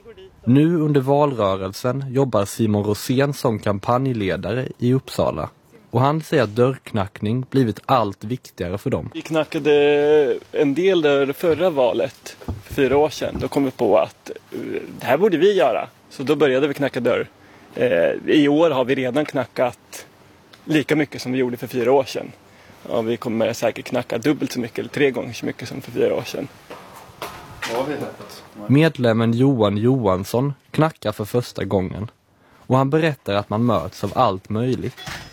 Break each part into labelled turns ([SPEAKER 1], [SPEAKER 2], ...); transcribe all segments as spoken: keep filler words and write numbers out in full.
[SPEAKER 1] Nu under valrörelsen jobbar Simon Rosén som kampanjledare i Uppsala. Och han säger att dörrknackning blivit allt viktigare för dem.
[SPEAKER 2] Vi knackade en del där förra valet för fyra år sedan. Då kom vi på att det här borde vi göra. Så då började vi knacka dörr. I år har vi redan knackat lika mycket som vi gjorde för fyra år sedan. Ja, vi kommer säkert knacka dubbelt så mycket eller tre gånger så mycket som för fyra år sedan.
[SPEAKER 1] Medlemmen Johan Johansson knackar för första gången. Och han berättar att man möts av allt möjligt.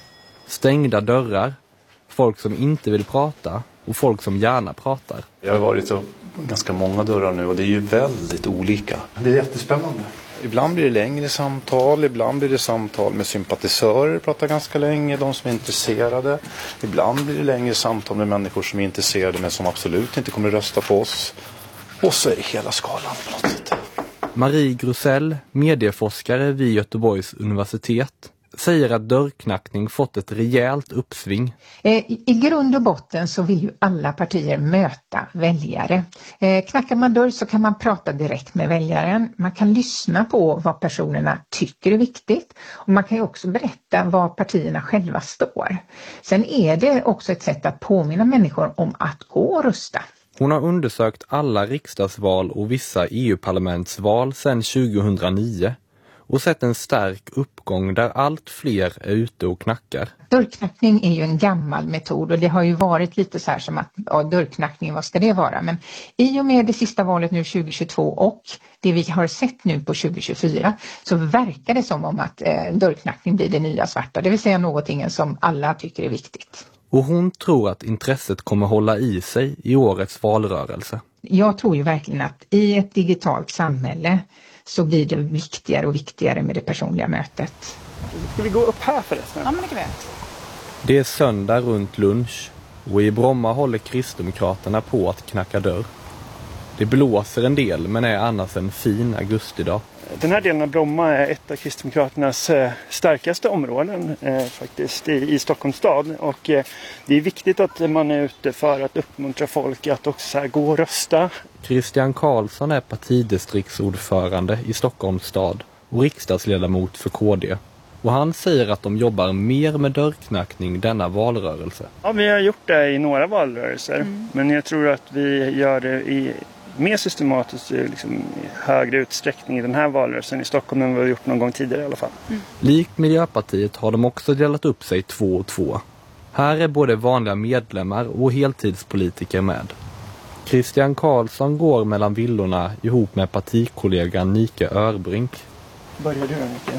[SPEAKER 1] Stängda dörrar, folk som inte vill prata och folk som gärna pratar.
[SPEAKER 3] Jag har varit så ganska många dörrar nu och det är ju väldigt olika. Det är jättespännande. Ibland blir det längre samtal, ibland blir det samtal med sympatisörer, pratar ganska länge, de som är intresserade. Ibland blir det längre samtal med människor som är intresserade men som absolut inte kommer rösta på oss. Och så är det hela skalan på något sätt.
[SPEAKER 1] Marie Grusell, medieforskare vid Göteborgs universitet, säger att dörrknackning fått ett rejält uppsving.
[SPEAKER 4] I, I grund och botten så vill ju alla partier möta väljare. Eh, knackar man dörr så kan man prata direkt med väljaren. Man kan lyssna på vad personerna tycker är viktigt. Och man kan ju också berätta vad partierna själva står. Sen är det också ett sätt att påminna människor om att gå och rösta.
[SPEAKER 1] Hon har undersökt alla riksdagsval och vissa E U-parlamentsval sedan tjugohundranio. Och sett en stark uppgång där allt fler är ute och knackar.
[SPEAKER 4] Dörrknackning är ju en gammal metod och det har ju varit lite så här som att ja, dörrknackning, vad ska det vara? Men i och med det sista valet nu tjugohundratjugotvå och det vi har sett nu på tjugohundratjugofyra så verkar det som om att eh, dörrknackning blir det nya svarta. Det vill säga någonting som alla tycker är viktigt.
[SPEAKER 1] Och hon tror att intresset kommer hålla i sig i årets valrörelse.
[SPEAKER 4] Jag tror ju verkligen att i ett digitalt samhälle så blir det viktigare och viktigare med det personliga mötet.
[SPEAKER 2] Ska vi gå upp här förresten?
[SPEAKER 5] Ja, men det kan vi.
[SPEAKER 1] Det är söndag runt lunch och i Bromma håller Kristdemokraterna på att knacka dörr. Det blåser en del men är annars en fin augustidag.
[SPEAKER 2] Den här delen av Bromma är ett av Kristdemokraternas eh, starkaste områden eh, faktiskt i, i Stockholms stad. Och eh, det är viktigt att man är ute för att uppmuntra folk att också så här, gå och rösta.
[SPEAKER 1] Christian Karlsson är partidistriktsordförande i Stockholms stad och riksdagsledamot för K D. Och han säger att de jobbar mer med dörrknackning denna valrörelse.
[SPEAKER 2] Ja, vi har gjort det i några valrörelser. Mm. Men jag tror att vi gör det i mer systematiskt liksom, i högre utsträckning i den här valrörelsen i Stockholm än vad vi gjort någon gång tidigare i alla fall.
[SPEAKER 1] Mm. Likt Miljöpartiet har de också delat upp sig två och två. Här är både vanliga medlemmar och heltidspolitiker med. Christian Karlsson går mellan villorna ihop med partikollegan Nike Örbrink.
[SPEAKER 2] Börjar du då, Nike?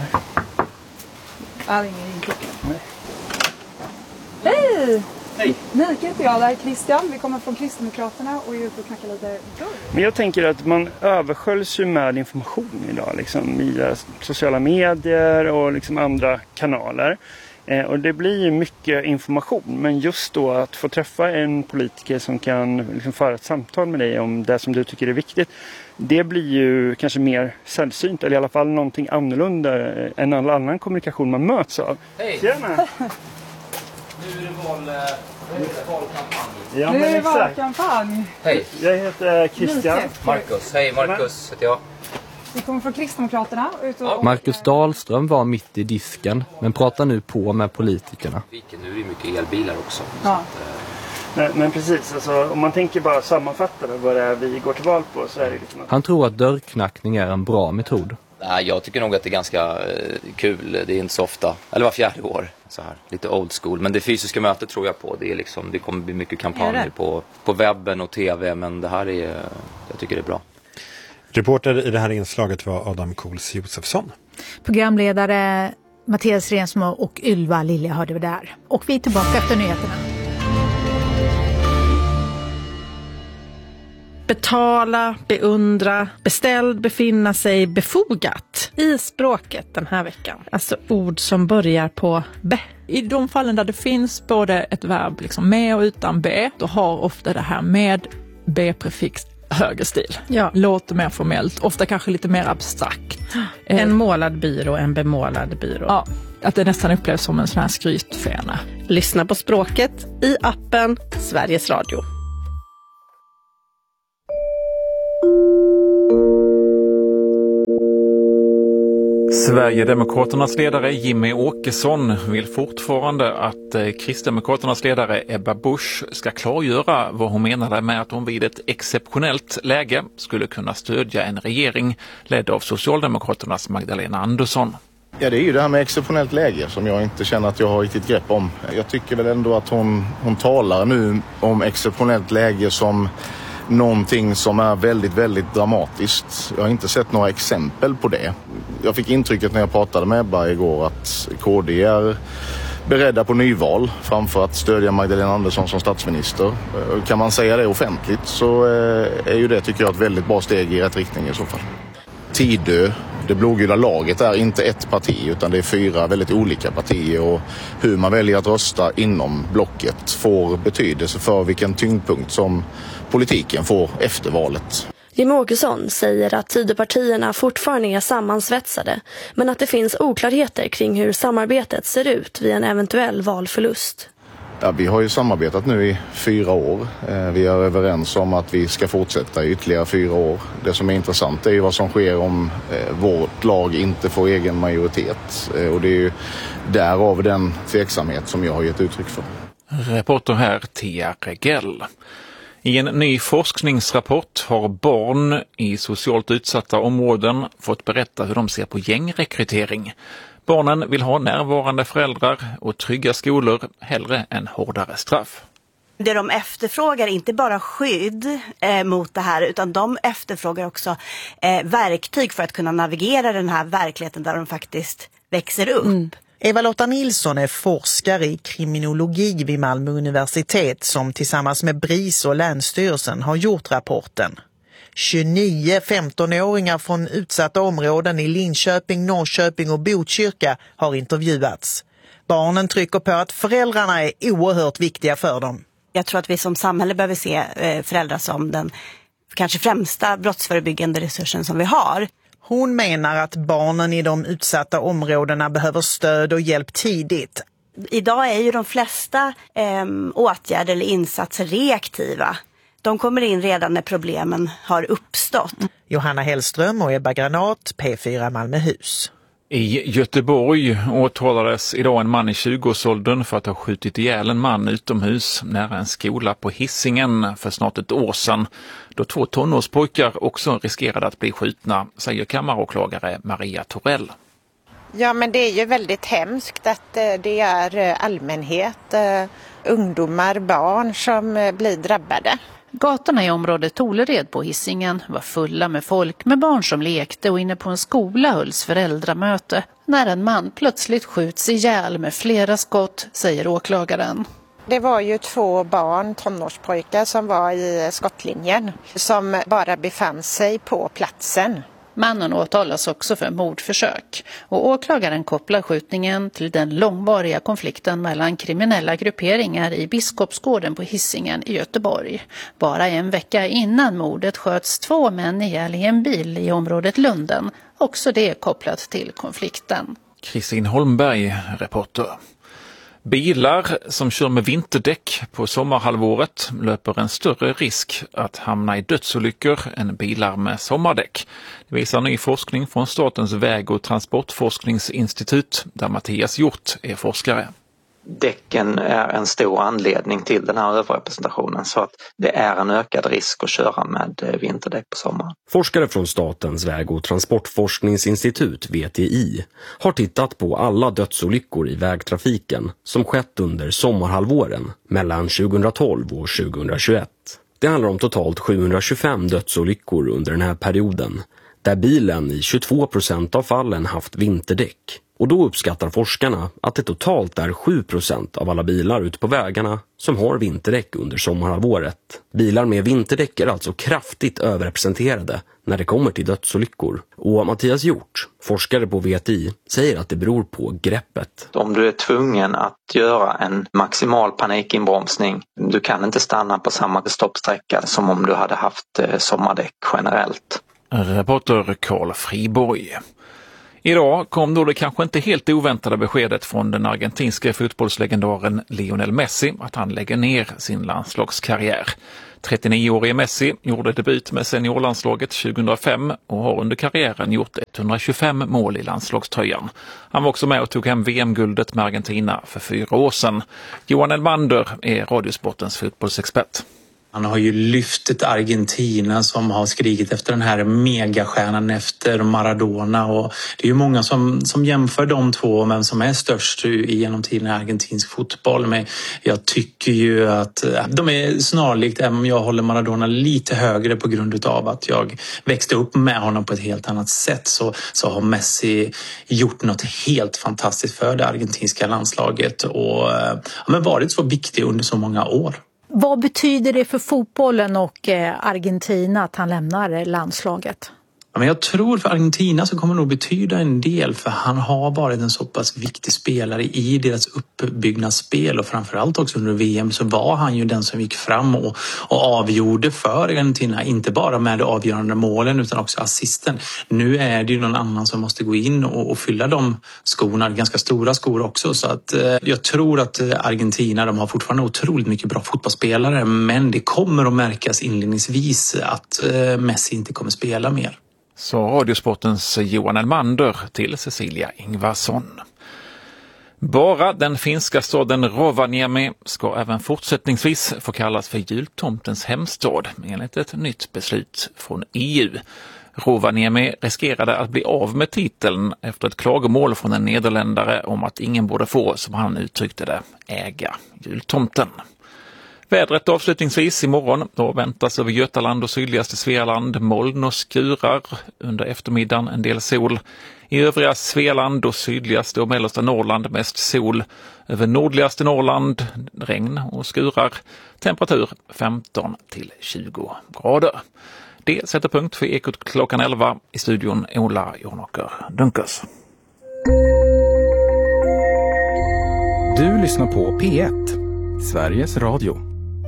[SPEAKER 5] Ja, ingen inklockan. Hej!
[SPEAKER 2] Hej!
[SPEAKER 5] Nike heter jag, det här är Christian. Vi kommer från Kristdemokraterna och är ute och knackar lite dörr.
[SPEAKER 2] Men jag tänker att man översköljs ju med information idag. Liksom, via sociala medier och liksom andra kanaler. Eh, och det blir ju mycket information. Men just då att få träffa en politiker som kan liksom, föra ett samtal med dig om det som du tycker är viktigt. Det blir ju kanske mer sällsynt. Eller i alla fall någonting annorlunda än all annan kommunikation man möts av.
[SPEAKER 6] Hej!
[SPEAKER 2] Tjena!
[SPEAKER 6] Nu är det val, nu är det valkampanj.
[SPEAKER 2] Ja,
[SPEAKER 5] nu är det
[SPEAKER 2] exakt.
[SPEAKER 5] valkampanj.
[SPEAKER 6] Hej.
[SPEAKER 2] Jag heter Christian.
[SPEAKER 6] Marcus. Hej, Marcus heter jag.
[SPEAKER 5] Vi kommer från Kristdemokraterna. Ut och...
[SPEAKER 1] Marcus Dahlström var mitt i disken men pratar nu på med politikerna.
[SPEAKER 6] Nu är det mycket elbilar också.
[SPEAKER 5] Ja.
[SPEAKER 6] Att,
[SPEAKER 2] Men, men precis, alltså, om man tänker bara sammanfatta vad det är vi går till val på så är det liksom...
[SPEAKER 1] Han tror att dörrknackning är en bra metod.
[SPEAKER 6] Nej, jag tycker nog att det är ganska eh, kul. Det är inte så ofta, eller var fjärde år. Så här, lite old school. Men det fysiska mötet tror jag på. Det, är liksom, det kommer bli mycket kampanjer på, på webben och tv. Men det här är, jag tycker det är bra.
[SPEAKER 7] Reporter i det här inslaget var Adam Kohls Josefsson.
[SPEAKER 8] Programledare Mattias Rensmo och Ylva Lilja hörde vi där. Och vi är tillbaka efter nyheterna.
[SPEAKER 9] Betala, beundra, beställd, befinna sig, befogat i språket den här veckan. Alltså ord som börjar på be.
[SPEAKER 10] I de fallen där det finns både ett verb liksom med och utan be, då har ofta det här med be-prefix högre stil.
[SPEAKER 9] Ja.
[SPEAKER 10] Låter mer formellt, ofta kanske lite mer abstrakt.
[SPEAKER 9] En målad byrå, en bemålad byrå.
[SPEAKER 10] Ja, att det nästan upplevs som en sån här skrytfena.
[SPEAKER 9] Lyssna på språket i appen Sveriges Radio.
[SPEAKER 11] Sverigedemokraternas ledare Jimmie Åkesson vill fortfarande att eh, Kristdemokraternas ledare Ebba Busch ska klargöra vad hon menade med att hon vid ett exceptionellt läge skulle kunna stödja en regering ledd av Socialdemokraternas Magdalena Andersson.
[SPEAKER 12] Ja, det är ju det här med exceptionellt läge som jag inte känner att jag har riktigt grepp om. Jag tycker väl ändå att hon, hon talar nu om exceptionellt läge som någonting som är väldigt, väldigt dramatiskt. Jag har inte sett några exempel på det. Jag fick intrycket när jag pratade med Ebba igår att K D är beredda på nyval framför att stödja Magdalena Andersson som statsminister. Kan man säga det offentligt så är ju det, tycker jag, ett väldigt bra steg i rätt riktning i så fall. Tidö, det blågula laget, är inte ett parti utan det är fyra väldigt olika partier, och hur man väljer att rösta inom blocket får betydelse för vilken tyngdpunkt som politiken får efter valet.
[SPEAKER 13] Jimmie Åkesson säger att Tidöpartierna fortfarande är sammansvetsade, men att det finns oklarheter kring hur samarbetet ser ut vid en eventuell valförlust.
[SPEAKER 12] Ja, vi har ju samarbetat nu i fyra år. Vi är överens om att vi ska fortsätta i ytterligare fyra år. Det som är intressant är ju vad som sker om vårt lag inte får egen majoritet. Och det är ju därav den tveksamhet som jag har gett uttryck för.
[SPEAKER 11] Reporter här Tia Regell. I en ny forskningsrapport har barn i socialt utsatta områden fått berätta hur de ser på gängrekrytering. Barnen vill ha närvarande föräldrar och trygga skolor hellre än hårdare straff.
[SPEAKER 14] Det de efterfrågar är inte bara skydd eh, mot det här, utan de efterfrågar också eh, verktyg för att kunna navigera den här verkligheten där de faktiskt växer upp. Mm.
[SPEAKER 15] Eva-Lotta Nilsson är forskare i kriminologi vid Malmö universitet som tillsammans med BRIS och Länsstyrelsen har gjort rapporten. tjugonio femtonåringar från utsatta områden i Linköping, Norrköping och Botkyrka har intervjuats. Barnen trycker på att föräldrarna är oerhört viktiga för dem.
[SPEAKER 14] Jag tror att vi som samhälle behöver se föräldrar som den kanske främsta brottsförebyggande resursen som vi har.
[SPEAKER 15] Hon menar att barnen i de utsatta områdena behöver stöd och hjälp tidigt.
[SPEAKER 14] Idag är ju de flesta eh, åtgärder eller insatser reaktiva. De kommer in redan när problemen har uppstått.
[SPEAKER 15] Johanna Hellström och Ebba Granat, P fyra Malmöhus.
[SPEAKER 11] I Göteborg åtalades idag en man i tjugoårsåldern för att ha skjutit ihjäl en man utomhus nära en skola på Hisingen för snart ett år sedan, då två tonårspojkar också riskerade att bli skjutna, säger kammaråklagare Maria Torell.
[SPEAKER 16] Ja, men det är ju väldigt hemskt att det är allmänhet, ungdomar, barn som blir drabbade.
[SPEAKER 17] Gatorna i området Tolered på Hisingen var fulla med folk med barn som lekte, och inne på en skola hölls föräldramöte när en man plötsligt skjuts ihjäl med flera skott, säger åklagaren.
[SPEAKER 16] Det var ju två barn, tonårspojkar, som var i skottlinjen som bara befann sig på platsen.
[SPEAKER 17] Mannen åtalas också för mordförsök, och åklagaren kopplar skjutningen till den långvariga konflikten mellan kriminella grupperingar i Biskopsgården på Hisingen i Göteborg. Bara en vecka innan mordet sköts två män ihjäl i en bil i området Lunden, också det kopplat till konflikten.
[SPEAKER 11] Kristin Holmberg, reporter. Bilar som kör med vinterdäck på sommarhalvåret löper en större risk att hamna i dödsolyckor än bilar med sommardäck. Det visar ny forskning från Statens väg- och transportforskningsinstitut där Mattias Hjort är forskare.
[SPEAKER 18] Däcken är en stor anledning till den här överrepresentationen, så att det är en ökad risk att köra med vinterdäck på sommaren.
[SPEAKER 19] Forskare från Statens väg- och transportforskningsinstitut, V T I, har tittat på alla dödsolyckor i vägtrafiken som skett under sommarhalvåren mellan tjugohundratolv och tjugohundratjugoett. Det handlar om totalt sjuhundratjugofem dödsolyckor under den här perioden, där bilen i tjugotvå procent av fallen haft vinterdäck. Och då uppskattar forskarna att det totalt är sju procent av alla bilar ute på vägarna som har vinterdäck under sommarhalvåret. Bilar med vinterdäck är alltså kraftigt överrepresenterade när det kommer till dödsolyckor. Och Mattias Hjort, forskare på V T I, säger att det beror på greppet.
[SPEAKER 18] Om du är tvungen att göra en maximal panikinbromsning, du kan inte stanna på samma stoppsträcka som om du hade haft sommardäck generellt.
[SPEAKER 11] Reporter Carl Friborg. Idag kom då det kanske inte helt oväntade beskedet från den argentinska fotbollslegendaren Lionel Messi att han lägger ner sin landslagskarriär. trettionio-årige Messi gjorde debut med seniorlandslaget tjugohundrafem och har under karriären gjort etthundratjugofem mål i landslagströjan. Han var också med och tog hem V M-guldet med Argentina för fyra år sedan. Johan Elmander är Radiosportens fotbollsexpert.
[SPEAKER 20] Han har ju lyft ett Argentina som har skrikit efter den här megastjärnan efter Maradona, och det är ju många som, som jämför de två, men som är störst genom tiden i argentinsk fotboll. Men jag tycker ju att de är snarlikt, även om jag håller Maradona lite högre på grund av att jag växte upp med honom på ett helt annat sätt, så, så har Messi gjort något helt fantastiskt för det argentinska landslaget och ja, men varit så viktig under så många år.
[SPEAKER 8] Vad betyder det för fotbollen och Argentina att han lämnar landslaget?
[SPEAKER 20] Men jag tror för Argentina så kommer det nog betyda en del, för han har varit en så pass viktig spelare i deras uppbyggnadsspel, och framförallt också under V M så var han ju den som gick fram och, och avgjorde för Argentina, inte bara med de avgörande målen utan också assisten. Nu är det ju någon annan som måste gå in och, och fylla de skorna, ganska stora skor också, så att eh, jag tror att Argentina, de har fortfarande otroligt mycket bra fotbollsspelare, men det kommer att märkas inledningsvis att eh, Messi inte kommer spela mer.
[SPEAKER 11] Så Radiosportens Johan Elmander till Cecilia Ingvarsson. Bara den finska staden Rovaniemi ska även fortsättningsvis få kallas för jultomtens hemstad enligt ett nytt beslut från E U. Rovaniemi riskerade att bli av med titeln efter ett klagomål från en nederländare om att ingen borde få, som han uttryckte det, äga jultomten. Vädret avslutningsvis imorgon, då väntas över Götaland och sydligaste Svealand moln och skurar, under eftermiddagen en del sol. I övriga Svealand och sydligaste och mellersta Norrland mest sol. Över nordligaste Norrland regn och skurar. Temperatur femton till tjugo grader. Det sätter punkt för Ekot klockan elva. I studion Ola Jonåker Dunkers.
[SPEAKER 21] Du lyssnar på P ett, Sveriges Radio.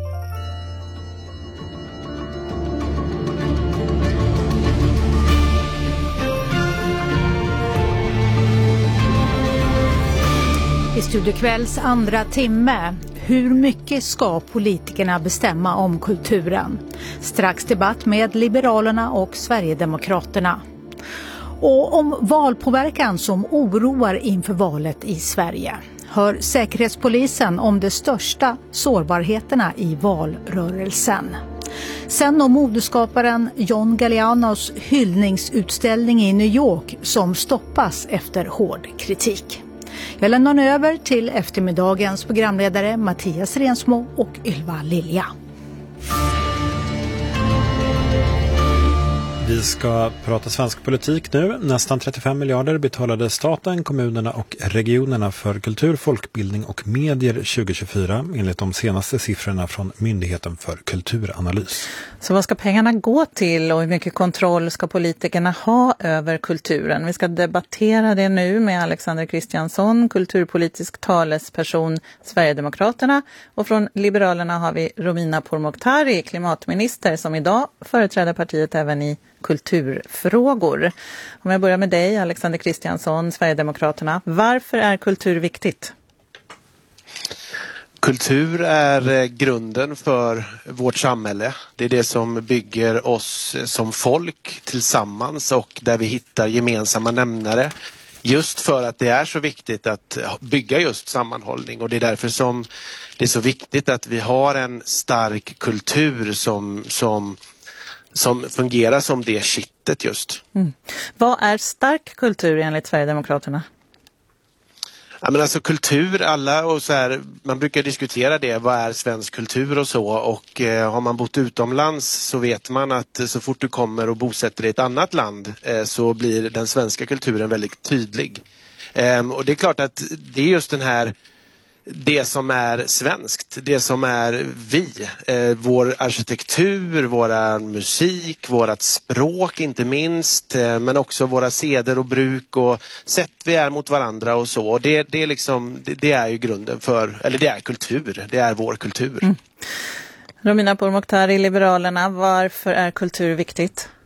[SPEAKER 8] I Studio Kvälls andra timme. Hur mycket ska politikerna bestämma om kulturen? Strax debatt med Liberalerna och Sverigedemokraterna. Och om valpåverkan som oroar inför valet i Sverige. Hör Säkerhetspolisen om de största sårbarheterna i valrörelsen. Sen om modeskaparen John Gallianos hyllningsutställning i New York som stoppas efter hård kritik. Jag lämnar nu över till eftermiddagens programledare Mattias Rensmo och Ylva Lilja.
[SPEAKER 7] Vi ska prata svensk politik nu. Nästan trettiofem miljarder betalade staten, kommunerna och regionerna för kultur, folkbildning och medier tjugohundratjugofyra enligt de senaste siffrorna från Myndigheten för kulturanalys.
[SPEAKER 22] Så vad ska pengarna gå till och hur mycket kontroll ska politikerna ha över kulturen? Vi ska debattera det nu med Alexander Kristiansson, kulturpolitisk talesperson Sverigedemokraterna, och från Liberalerna har vi Romina Pourmokhtari, klimatminister, som idag företräder partiet även i kulturfrågor. Om jag börjar med dig, Alexander Kristiansson, Sverigedemokraterna. Varför är kultur viktigt?
[SPEAKER 23] Kultur är grunden för vårt samhälle. Det är det som bygger oss som folk tillsammans och där vi hittar gemensamma nämnare. Just för att det är så viktigt att bygga just sammanhållning, och det är därför som det är så viktigt att vi har en stark kultur som, som som fungerar som det kittet just.
[SPEAKER 22] Mm. Vad är stark kultur enligt Sverigedemokraterna?
[SPEAKER 23] Ja, men alltså kultur, alla och så här, man brukar diskutera det, vad är svensk kultur och så, och eh, har man bott utomlands så vet man att så fort du kommer och bosätter dig i ett annat land eh, så blir den svenska kulturen väldigt tydlig. Eh, och det är klart att det är just den här det som är svenskt, det som är vi, eh, vår arkitektur, våra musik, vårat språk inte minst, eh, men också våra seder och bruk och sätt vi är mot varandra och så. Och det, det, är liksom, det, det är ju grunden för, eller det är kultur, det är vår kultur. Mm.
[SPEAKER 22] Romina Pourmokhtari, Liberalerna, varför är kultur viktigt?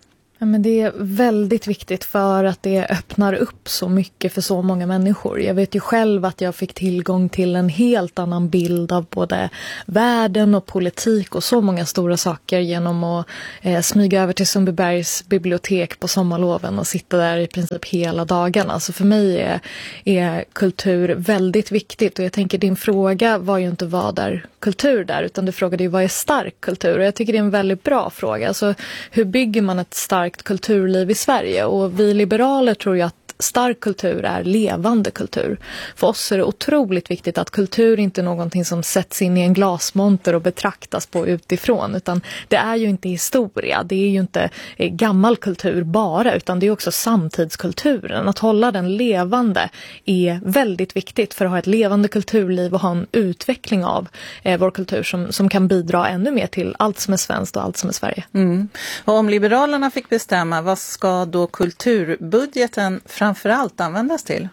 [SPEAKER 3] Ja, men det är väldigt viktigt för att det öppnar upp så mycket för så många människor. Jag vet ju själv att jag fick tillgång till en helt annan bild av både världen och politik och så många stora saker genom att eh, smyga över till Sundbybergs bibliotek på sommarloven och sitta där i princip hela dagarna. Så för mig är, är kultur väldigt viktigt, och jag tänker din fråga var ju inte vad är kultur där, utan du frågade ju vad är stark kultur, och jag tycker det är en väldigt bra fråga. Alltså, hur bygger man ett starkt kulturliv i Sverige? Och vi liberaler tror ju att stark kultur är levande kultur. För oss är det otroligt viktigt att kultur inte är någonting som sätts in i en glasmonter och betraktas på utifrån, utan det är ju inte historia, det är ju inte gammal kultur bara, utan det är också samtidskulturen. Att hålla den levande är väldigt viktigt för att ha ett levande kulturliv och ha en utveckling av eh, vår kultur som, som kan bidra ännu mer till allt som är svenskt och allt som är Sverige.
[SPEAKER 22] Mm. Och om Liberalerna fick bestämma, vad ska då kulturbudgeten framförallt användas till?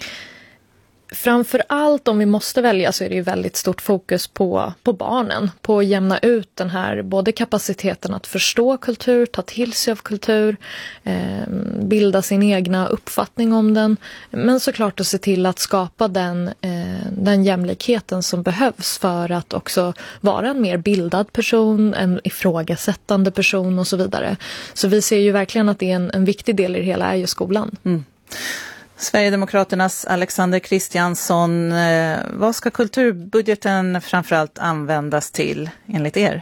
[SPEAKER 3] Framförallt om vi måste välja så är det ju väldigt stort fokus på, på barnen. På att jämna ut den här både kapaciteten att förstå kultur, ta till sig av kultur, eh, bilda sin egna uppfattning om den. Men såklart att se till att skapa den, eh, den jämlikheten som behövs för att också vara en mer bildad person, en ifrågasättande person och så vidare. Så vi ser ju verkligen att det är en, en viktig del i det hela är ju skolan.
[SPEAKER 22] Mm. Sverigedemokraternas Alexander Kristiansson, eh, vad ska kulturbudgeten framförallt användas till enligt er?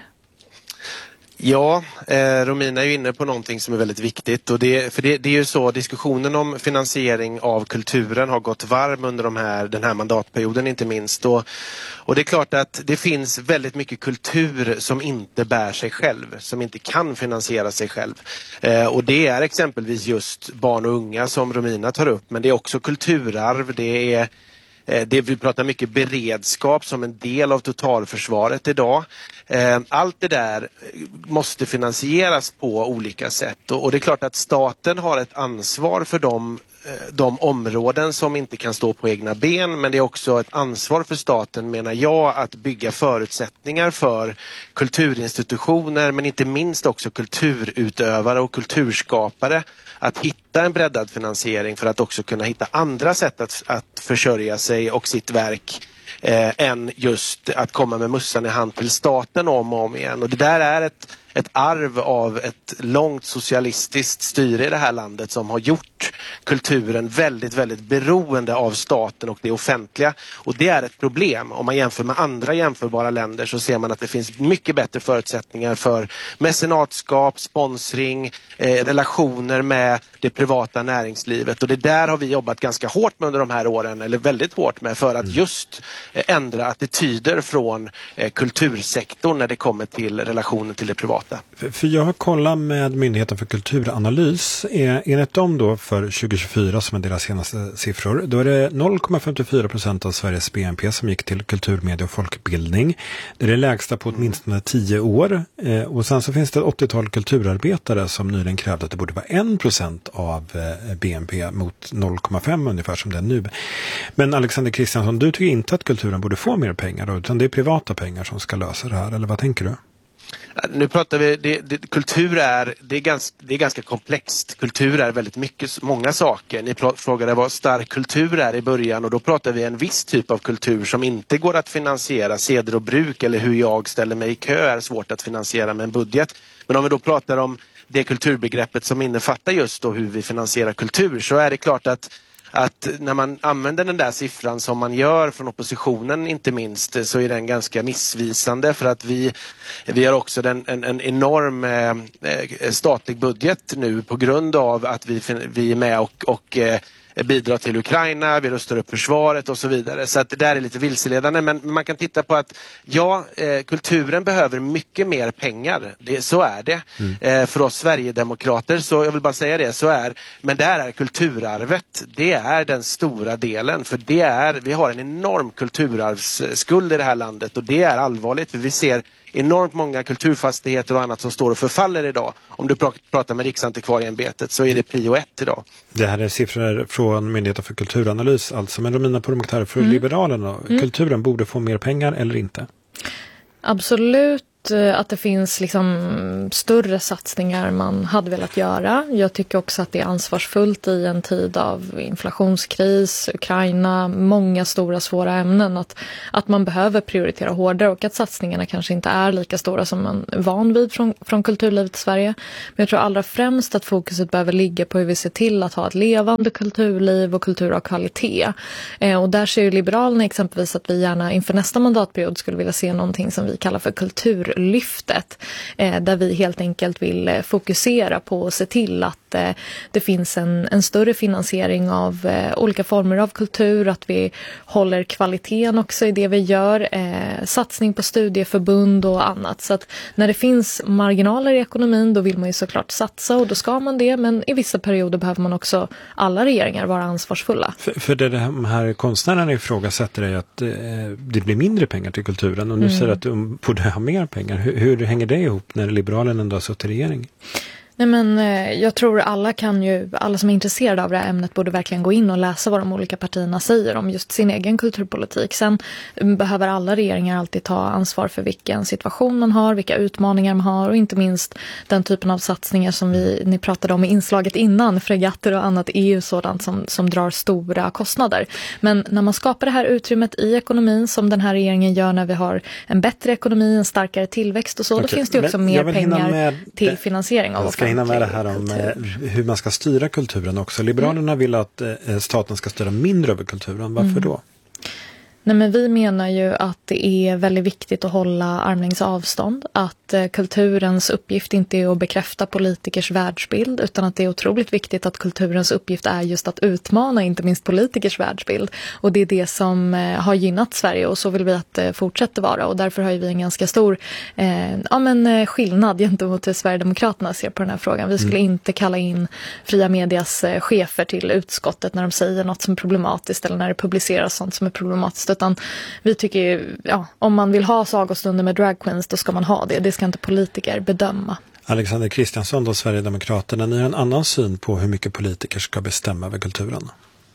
[SPEAKER 23] Ja, eh, Romina är ju inne på någonting som är väldigt viktigt, och det, för det, det är ju så, diskussionen om finansiering av kulturen har gått varm under de här, den här mandatperioden inte minst, och, och det är klart att det finns väldigt mycket kultur som inte bär sig själv, som inte kan finansiera sig själv, eh, och det är exempelvis just barn och unga som Romina tar upp, men det är också kulturarv, det är Det vi pratar mycket beredskap som en del av totalförsvaret idag. Allt det där måste finansieras på olika sätt. Och det är klart att staten har ett ansvar för de, de områden som inte kan stå på egna ben. Men det är också ett ansvar för staten, menar jag, att bygga förutsättningar för kulturinstitutioner, men inte minst också kulturutövare och kulturskapare att hitta en breddad finansiering för att också kunna hitta andra sätt att, att försörja sig och sitt verk eh, än just att komma med mussan i hand till staten om och om igen. Och det där är ett, ett arv av ett långt socialistiskt styre i det här landet som har gjort kulturen väldigt, väldigt beroende av staten och det offentliga. Och det är ett problem. Om man jämför med andra jämförbara länder så ser man att det finns mycket bättre förutsättningar för mecenatskap, sponsring, eh, relationer med det privata näringslivet. Och det där har vi jobbat ganska hårt med under de här åren, eller väldigt hårt med, för att just eh, ändra attityder från eh, kultursektorn när det kommer till relationen till det privata.
[SPEAKER 7] För, för jag har kollat med Myndigheten för kulturanalys. Eh, enligt dem då för tjugo tjugofyra, som är deras senaste siffror, då är det noll komma femtiofyra procent av Sveriges B N P som gick till kultur, media och folkbildning. Det är det lägsta på åtminstone tio år. Eh, och sen så finns det ett åttiotal kulturarbetare som nyligen krävde att det borde vara en procent av eh, B N P mot noll komma fem ungefär som det är nu. Men Alexander Kristiansson, du tycker inte att kulturen borde få mer pengar då, utan det är privata pengar som ska lösa det här, eller vad tänker du?
[SPEAKER 23] Nu pratar vi, det, det, kultur är, det är, ganska, det är ganska komplext. Kultur är väldigt mycket, många saker. Ni frågade vad stark kultur är i början, och då pratar vi en viss typ av kultur som inte går att finansiera. Seder och bruk, eller hur jag ställer mig i kö, är svårt att finansiera med en budget. Men om vi då pratar om det kulturbegreppet som innefattar just då hur vi finansierar kultur, så är det klart att att när man använder den där siffran som man gör från oppositionen inte minst, så är den ganska missvisande, för att vi, vi har också den, en, en enorm eh, statlig budget nu på grund av att vi, vi är med och, och eh, bidrar till Ukraina, vi rustar upp försvaret och så vidare. Så att det där är lite vilseledande, men man kan titta på att ja, eh, kulturen behöver mycket mer pengar. Det, så är det. Mm. Eh, för oss Sverigedemokrater, så jag vill bara säga det, så är, men där är kulturarvet, det är den stora delen, för det är, vi har en enorm kulturarvsskuld i det här landet, och det är allvarligt, för vi ser enormt många kulturfastigheter och annat som står och förfaller idag. Om du pratar med Riksantikvarieämbetet så är det prio ett idag.
[SPEAKER 7] Det här är siffror från Myndigheten för kulturanalys, alltså. Men Romina Pourmokhtari, för
[SPEAKER 3] mm.
[SPEAKER 7] Liberalerna,
[SPEAKER 3] mm.
[SPEAKER 7] kulturen borde få mer pengar eller inte?
[SPEAKER 3] Absolut absolut att det finns liksom större satsningar man hade velat göra. Jag tycker också att det är ansvarsfullt i en tid av inflationskris, Ukraina, många stora svåra ämnen, att, att man behöver prioritera hårdare och att satsningarna kanske inte är lika stora som man är van vid från, från kulturlivet i Sverige. Men jag tror allra främst att fokuset behöver ligga på hur vi ser till att ha ett levande kulturliv och kultur av kvalitet. Eh, och där ser ju Liberalerna exempelvis att vi gärna inför nästa mandatperiod skulle vilja se någonting som vi kallar för kulturlyftet. Eh, där vi helt enkelt vill eh, fokusera på att se till att eh, det finns en, en större finansiering av eh, olika former av kultur, att vi håller kvaliteten också i det vi gör, eh, satsning på studieförbund och annat. Så att när det finns marginaler i ekonomin, då vill man ju såklart satsa och då ska man det, men i vissa perioder behöver man också, alla regeringar, vara ansvarsfulla.
[SPEAKER 7] För, för det de här konstnärerna ifrågasätter är att eh, det blir mindre pengar till kulturen och nu mm. säger att de borde ha mer pengar. Hur, hur hänger det ihop när Liberalerna ändå har suttit i regering?
[SPEAKER 3] Nej, men eh, jag tror alla kan ju, alla som är intresserade av det här ämnet borde verkligen gå in och läsa vad de olika partierna säger om just sin egen kulturpolitik. Sen behöver alla regeringar alltid ta ansvar för vilken situation man har, vilka utmaningar man har och inte minst den typen av satsningar som vi, ni pratade om i inslaget innan, fregatter och annat, är ju sådant som, som drar stora kostnader. Men när man skapar det här utrymmet i ekonomin som den här regeringen gör när vi har en bättre ekonomi, en starkare tillväxt och så, okay, då finns det också mer pengar till det, finansiering av
[SPEAKER 7] offentlig. Hinna med det här om eh, hur man ska styra kulturen också. Liberalerna mm. vill att eh, staten ska styra mindre över kulturen. Varför mm. då?
[SPEAKER 3] Nej, men vi menar ju att det är väldigt viktigt att hålla armlängds avstånd. Att eh, kulturens uppgift inte är att bekräfta politikers världsbild utan att det är otroligt viktigt att kulturens uppgift är just att utmana inte minst politikers världsbild. Och det är det som eh, har gynnat Sverige och så vill vi att det eh, fortsätter vara. Och därför har vi en ganska stor eh, ja, men, eh, skillnad gentemot hur Sverigedemokraterna ser på den här frågan. Vi skulle mm. inte kalla in fria medias eh, chefer till utskottet när de säger något som är problematiskt eller när det publiceras sånt som är problematiskt. Utan vi tycker ju, ja, om man vill ha sagostunder med drag queens, då ska man ha det. Det ska inte politiker bedöma.
[SPEAKER 7] Alexander Kristiansson då, Sverigedemokraterna, ni har en annan syn på hur mycket politiker ska bestämma över kulturen?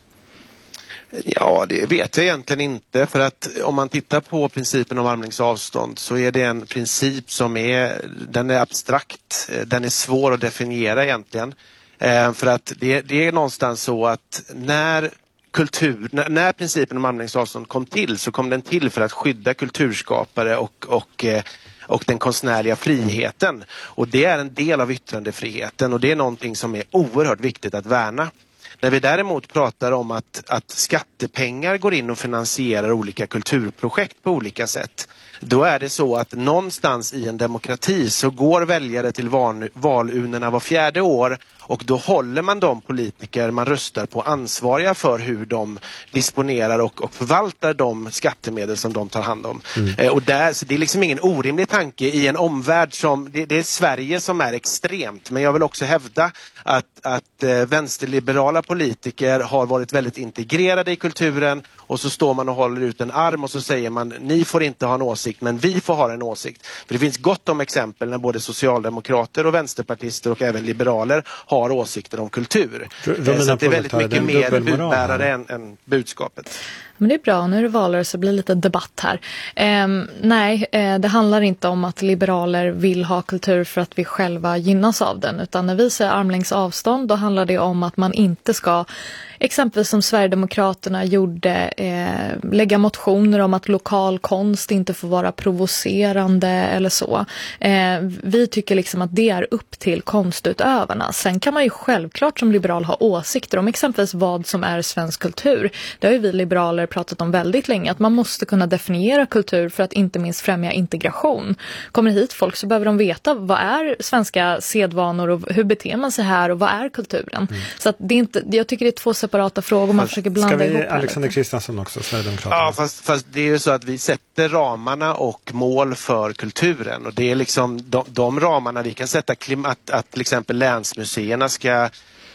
[SPEAKER 23] Ja, det vet jag egentligen inte, för att om man tittar på principen om armlängds avstånd så är det en princip som är, den är abstrakt, den är svår att definiera egentligen. För att det, det är någonstans så att när kultur, när, när principen om armlängds avstånd kom till så kom den till för att skydda kulturskapare och, och, och den konstnärliga friheten. Och det är en del av yttrandefriheten och det är någonting som är oerhört viktigt att värna. När vi däremot pratar om att, att skattepengar går in och finansierar olika kulturprojekt på olika sätt, då är det så att någonstans i en demokrati så går väljare till val, valurnorna var fjärde år och då håller man de politiker man röstar på ansvariga för hur de disponerar och, och förvaltar de skattemedel som de tar hand om. Mm. Eh, och där, så det är liksom ingen orimlig tanke i en omvärld som, det, det är Sverige som är extremt, men jag vill också hävda att, att eh, vänsterliberala politiker har varit väldigt integrerade i kulturen och så står man och håller ut en arm och så säger man, ni får inte ha en åsikt men vi får ha en åsikt. För det finns gott om exempel när både socialdemokrater och vänsterpartister och även liberaler har åsikter om kultur.
[SPEAKER 7] R-
[SPEAKER 23] så det är väldigt mycket mer budbärare än, än budskapet.
[SPEAKER 3] Men det är bra, nu är det valrörelse så det blir lite debatt här. Eh, nej, eh, det handlar inte om att liberaler vill ha kultur för att vi själva gynnas av den. Utan när vi säger armlängds avstånd, då handlar det om att man inte ska, exempelvis som Sverigedemokraterna gjorde, eh, lägga motioner om att lokal konst inte får vara provocerande eller så. Eh, vi tycker liksom att det är upp till konstutövarna. Sen kan man ju självklart som liberal ha åsikter om exempelvis vad som är svensk kultur. Det har ju vi liberaler pratat om väldigt länge, att man måste kunna definiera kultur för att inte minst främja integration. Kommer hit folk så behöver de veta vad är svenska sedvanor och hur beter man sig här och vad är kulturen. Mm. Så att det är inte, jag tycker det är två separata frågor man fast, försöker blanda
[SPEAKER 7] ska vi,
[SPEAKER 3] ihop.
[SPEAKER 7] Alexander Kristiansson också, Sverigedemokraterna.
[SPEAKER 23] Ja, fast, fast det är ju så att vi sätter ramarna och mål för kulturen och det är liksom de, de ramarna vi kan sätta, att, att till exempel länsmuseerna ska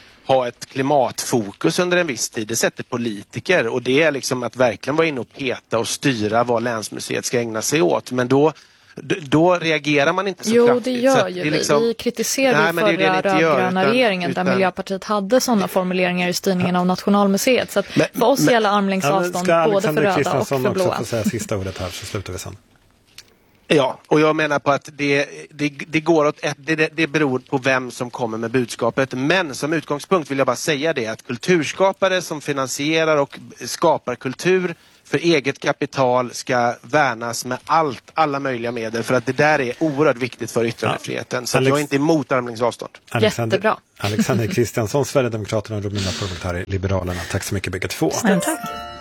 [SPEAKER 23] ha ett klimatfokus under en viss tid. Det sätter politiker och det är liksom att verkligen vara inne och peta och styra vad länsmuseet ska ägna sig åt. Men då, då reagerar man inte så
[SPEAKER 3] jo,
[SPEAKER 23] kraftigt.
[SPEAKER 3] Jo, det gör ju vi. Liksom... Vi kritiserade ju förra rödgröna regeringen utan... där Miljöpartiet hade sådana formuleringar i styrningen av Nationalmuseet. Så att men, för oss men, gäller armlängds avstånd ja, både för röda och för blåa.
[SPEAKER 7] Ska Alexander Kristiansson också få säga sista ordet här så slutar vi sen.
[SPEAKER 23] Ja, och jag menar på att det, det, det går åt ett, det, det beror på vem som kommer med budskapet. Men som utgångspunkt vill jag bara säga det att kulturskapare som finansierar och skapar kultur för eget kapital ska värnas med allt, alla möjliga medel, för att det där är oerhört viktigt för yttrandefriheten. Ja. Så Alex... jag är inte emot armlängds-avstånd.
[SPEAKER 3] Alexander... Jättebra.
[SPEAKER 7] Alexander Kristiansson, Sverigedemokraterna och Romina Pourmokhtari, Liberalerna. Tack så mycket bägge två.
[SPEAKER 3] Tack. Tack.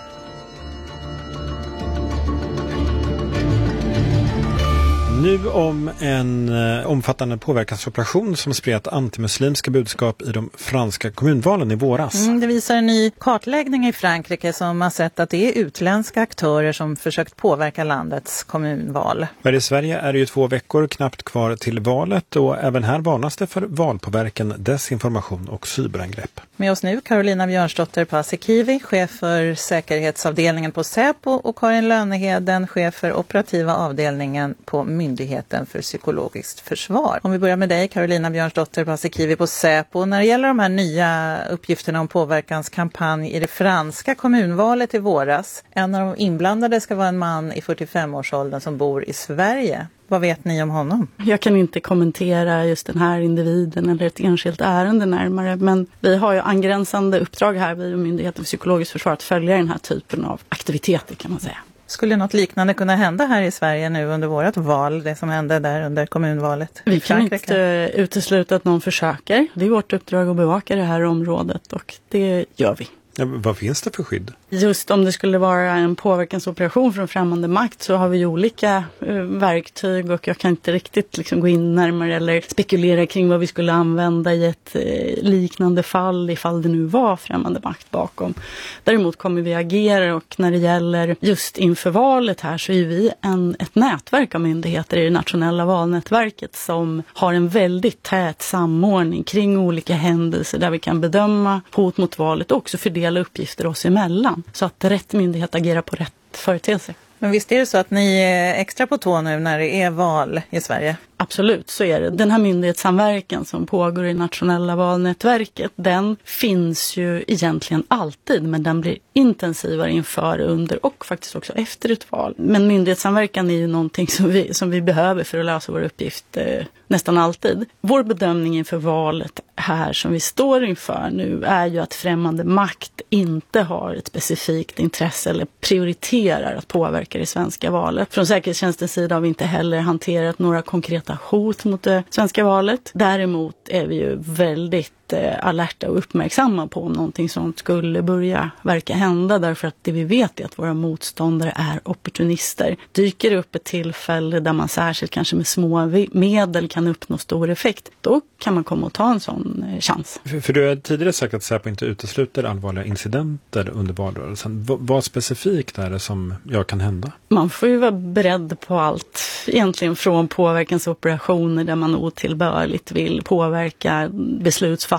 [SPEAKER 7] Nu om en eh, omfattande påverkansoperation som spritt antimuslimska budskap i de franska kommunvalen i våras.
[SPEAKER 22] Mm, det visar en ny kartläggning i Frankrike som har sett att det är utländska aktörer som försökt påverka landets kommunval.
[SPEAKER 7] Men i Sverige är det ju två veckor knappt kvar till valet och även här varnas det för valpåverkan, desinformation och cyberangrepp.
[SPEAKER 22] Med oss nu Carolina Björnsdotter Paasikivi, chef för säkerhetsavdelningen på Säpo, och Karin Lönneheden, chef för operativa avdelningen på Myndigheten för psykologiskt försvar. Om vi börjar med dig, Carolina Björnsdotter Paasikivi på Säpo. När det gäller de här nya uppgifterna om påverkanskampanj i det franska kommunvalet i våras. En av de inblandade ska vara en man i fyrtiofem-årsåldern som bor i Sverige. Vad vet ni om honom?
[SPEAKER 2] Jag kan inte kommentera just den här individen eller ett enskilt ärende närmare, men vi har ju angränsande uppdrag här vid Myndigheten för psykologiskt försvar att följa den här typen av aktiviteter, kan man säga.
[SPEAKER 22] Skulle något liknande kunna hända här i Sverige nu under vårt val, det som hände där under kommunvalet?
[SPEAKER 2] Vi kan inte utesluta att någon försöker. Det är vårt uppdrag att bevaka det här området och det gör vi.
[SPEAKER 7] Ja, vad finns det för skydd?
[SPEAKER 2] Just om det skulle vara en påverkansoperation från främmande makt så har vi ju olika eh, verktyg och jag kan inte riktigt liksom gå in närmare eller spekulera kring vad vi skulle använda i ett eh, liknande fall ifall det nu var främmande makt bakom. Däremot kommer vi agera och när det gäller just inför valet här så är vi en, ett nätverk av myndigheter i det nationella valnätverket som har en väldigt tät samordning kring olika händelser där vi kan bedöma hot mot valet och också fördela uppgifter oss emellan så att rätt myndighet agerar på rätt företeelse.
[SPEAKER 22] Men visst är det så att ni är extra på tå nu när det är val i Sverige?
[SPEAKER 2] Absolut, så är det. Den här myndighetssamverkan som pågår i nationella valnätverket, den finns ju egentligen alltid, men den blir intensivare inför, under och faktiskt också efter ett val. Men myndighetssamverkan är ju någonting som vi, som vi behöver för att lösa vår uppgift eh, nästan alltid. Vår bedömning inför valet här som vi står inför nu är ju att främmande makt inte har ett specifikt intresse eller prioriterar att påverka det svenska valet. Från säkerhetstjänstens sida har vi inte heller hanterat några konkreta hot mot det svenska valet. Däremot är vi ju väldigt alerta och uppmärksamma på om någonting sånt skulle börja verka hända, därför att det vi vet är att våra motståndare är opportunister. Dyker det upp ett tillfälle där man särskilt kanske med små medel kan uppnå stor effekt, då kan man komma och ta en sån chans.
[SPEAKER 7] För, för du har tidigare sagt att Säpo inte utesluter allvarliga incidenter under valrörelsen. V- vad specifikt är det som jag kan hända?
[SPEAKER 2] Man får ju vara beredd på allt, egentligen från påverkansoperationer där man otillbörligt vill påverka beslutsfattandet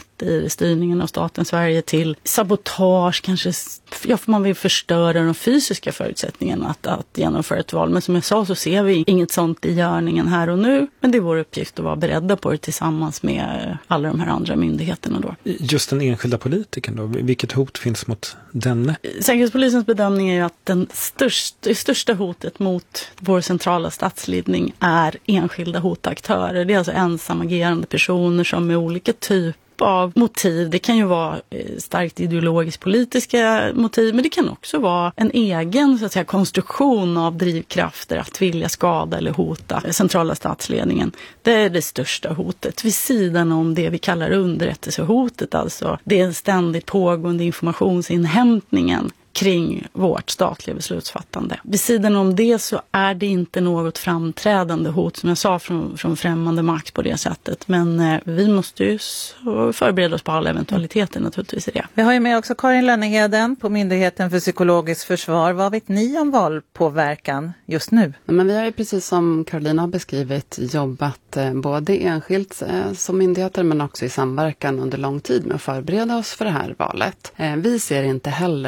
[SPEAKER 2] i styrningen av staten Sverige till sabotage, kanske ja, för man vill förstöra de fysiska förutsättningarna att, att genomföra ett val. Men som jag sa så ser vi inget sånt i görningen här och nu, men det är vår uppgift att vara beredda på det tillsammans med alla de här andra myndigheterna då.
[SPEAKER 7] Just den enskilda politikern då, vilket hot finns mot denne?
[SPEAKER 2] Säkerhetspolisens bedömning är ju att den största, det största hotet mot vår centrala statsledning är enskilda hotaktörer. Det är alltså ensamagerande personer som med olika typer av motiv. Det kan ju vara starkt ideologiskt politiska motiv, men det kan också vara en egen så att säga, konstruktion av drivkrafter att vilja skada eller hota centrala statsledningen. Det är det största hotet. Vid sidan om det vi kallar underrättelsehotet, alltså det är ständigt pågående informationsinhämtningen kring vårt statliga beslutsfattande. Vid sidan om det så är det inte något framträdande hot som jag sa från, från främmande makt på det sättet. Men eh, vi måste ju förbereda oss på alla eventualiteter naturligtvis i det.
[SPEAKER 22] Vi har ju med också Karin Lönneheden på Myndigheten för psykologiskt försvar. Vad vet ni om valpåverkan just nu?
[SPEAKER 4] Men vi har ju precis som Carolina har beskrivit jobbat eh, både enskilt eh, som myndigheter men också i samverkan under lång tid med att förbereda oss för det här valet. Eh, vi ser inte heller några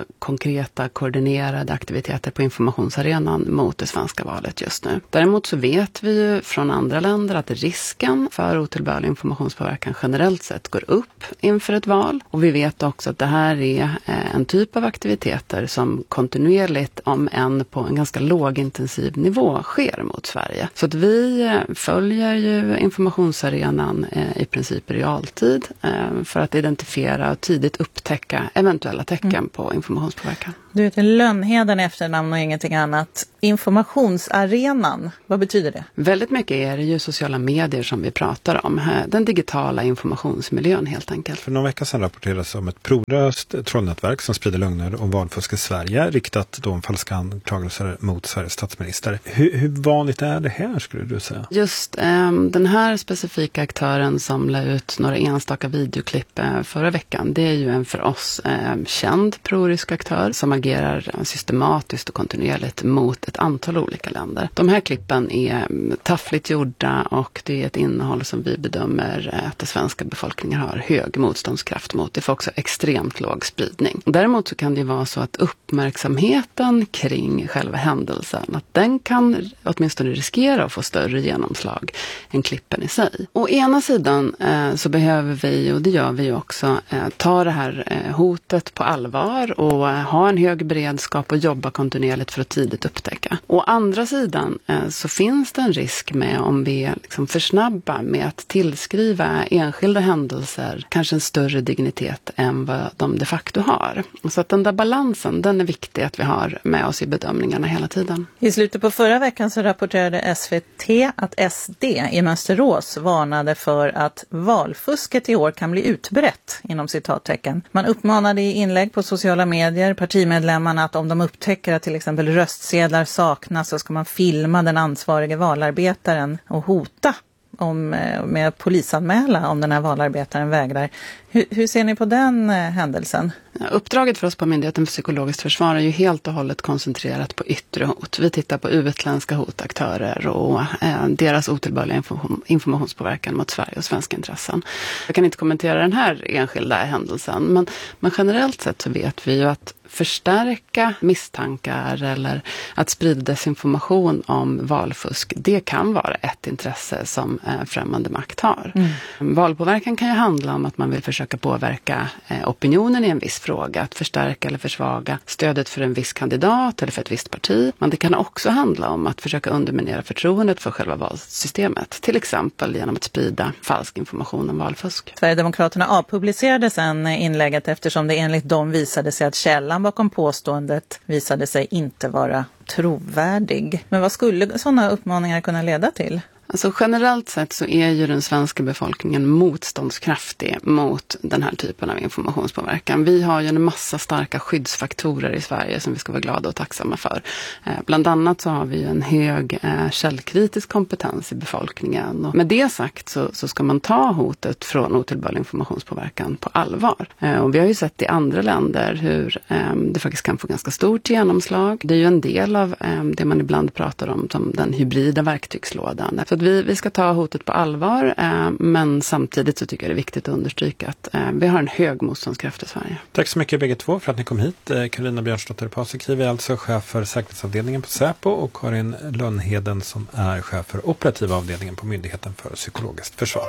[SPEAKER 4] konkreta koordinerade aktiviteter på informationsarenan mot det svenska valet just nu. Däremot så vet vi ju från andra länder att risken för otillbörlig informationspåverkan generellt sett går upp inför ett val. Och vi vet också att det här är en typ av aktiviteter som kontinuerligt, om än på en ganska lågintensiv nivå, sker mot Sverige. Så att vi följer ju informationsarenan i princip i realtid för att identifiera och tidigt upptäcka eventuella tecken mm. på informationspåverkan.
[SPEAKER 22] Du heter Lönnheden efternamn och ingenting annat. Informationsarenan, vad betyder det?
[SPEAKER 4] Väldigt mycket är det ju sociala medier som vi pratar om. Den digitala informationsmiljön helt enkelt.
[SPEAKER 7] För några veckor sedan rapporterades om ett provlöst trollnätverk som sprider lögner om valfusk i Sverige, riktat då om falska anklagelser mot Sveriges statsminister. Hur, hur vanligt är det här, skulle du säga?
[SPEAKER 4] Just eh, den här specifika aktören som la ut några enstaka videoklipp eh, förra veckan, det är ju en för oss eh, känd prorysk aktör som agerar systematiskt och kontinuerligt mot ett antal olika länder. De här klippen är taffligt gjorda och det är ett innehåll som vi bedömer att den svenska befolkningen har hög motståndskraft mot. Det får också extremt låg spridning. Däremot så kan det ju vara så att uppmärksamheten kring själva händelsen, att den kan åtminstone riskera att få större genomslag än klippen i sig. Å ena sidan eh, så behöver vi, och det gör vi ju också, eh, ta det här eh, hotet på allvar och eh, ha en hög beredskap och jobba kontinuerligt för att tidigt upptäcka. Å andra sidan eh, så finns det en risk med om vi är liksom för snabba med att tillskriva enskilda händelser kanske en större dignitet än vad de de facto har. Så att den där balansen, den är viktig att vi har med oss i bedömningarna hela tiden.
[SPEAKER 22] I slutet på förra veckan så rapporterade S V T att S D i Mönsterås varnade för att valfusket i år kan bli utbrett inom citattecken. Man uppmanade i inlägg på sociala medier partimedlemmarna att om de upptäcker att till exempel röstsedlar saknas så ska man filma den ansvarige valarbetaren och hota om, med polisanmäla om den här valarbetaren vägrar. Hur, hur ser ni på den eh, händelsen?
[SPEAKER 4] Uppdraget för oss på Myndigheten för psykologiskt försvar är ju helt och hållet koncentrerat på yttre hot. Vi tittar på utländska hotaktörer och eh, deras otillbörliga information, informationspåverkan mot Sverige och svenska intressen. Jag kan inte kommentera den här enskilda händelsen, men, men generellt sett så vet vi ju att förstärka misstankar eller att sprida desinformation om valfusk, det kan vara ett intresse som eh, främmande makt har. Mm. Valpåverkan kan ju handla om att man vill försöka påverka eh, opinionen i en viss fråga, att förstärka eller försvaga stödet för en viss kandidat eller för ett visst parti. Men det kan också handla om att försöka underminera förtroendet för själva valsystemet, till exempel genom att sprida falsk information om valfusk.
[SPEAKER 22] Sverigedemokraterna avpublicerade sedan inlägget eftersom det enligt dem visade sig att källan bakom påståendet visade sig inte vara trovärdig. Men vad skulle sådana uppmaningar kunna leda till?
[SPEAKER 4] Alltså generellt sett så är ju den svenska befolkningen motståndskraftig mot den här typen av informationspåverkan. Vi har ju en massa starka skyddsfaktorer i Sverige som vi ska vara glada och tacksamma för. Eh, bland annat så har vi en hög eh, källkritisk kompetens i befolkningen. Och med det sagt så, så ska man ta hotet från otillbörlig informationspåverkan på allvar. Eh, och vi har ju sett i andra länder hur eh, det faktiskt kan få ganska stort genomslag. Det är ju en del av eh, det man ibland pratar om som den hybrida verktygslådan. Så att vi, vi ska ta hotet på allvar, eh, men samtidigt så tycker jag det är viktigt att understryka att eh, vi har en hög motståndskraft i Sverige.
[SPEAKER 7] Tack så mycket bägge två för att ni kom hit. Eh, Carolina Björnsdotter Paasikivi är alltså chef för säkerhetsavdelningen på Säpo och Karin Lönnheden som är chef för operativa avdelningen på Myndigheten för psykologiskt försvar.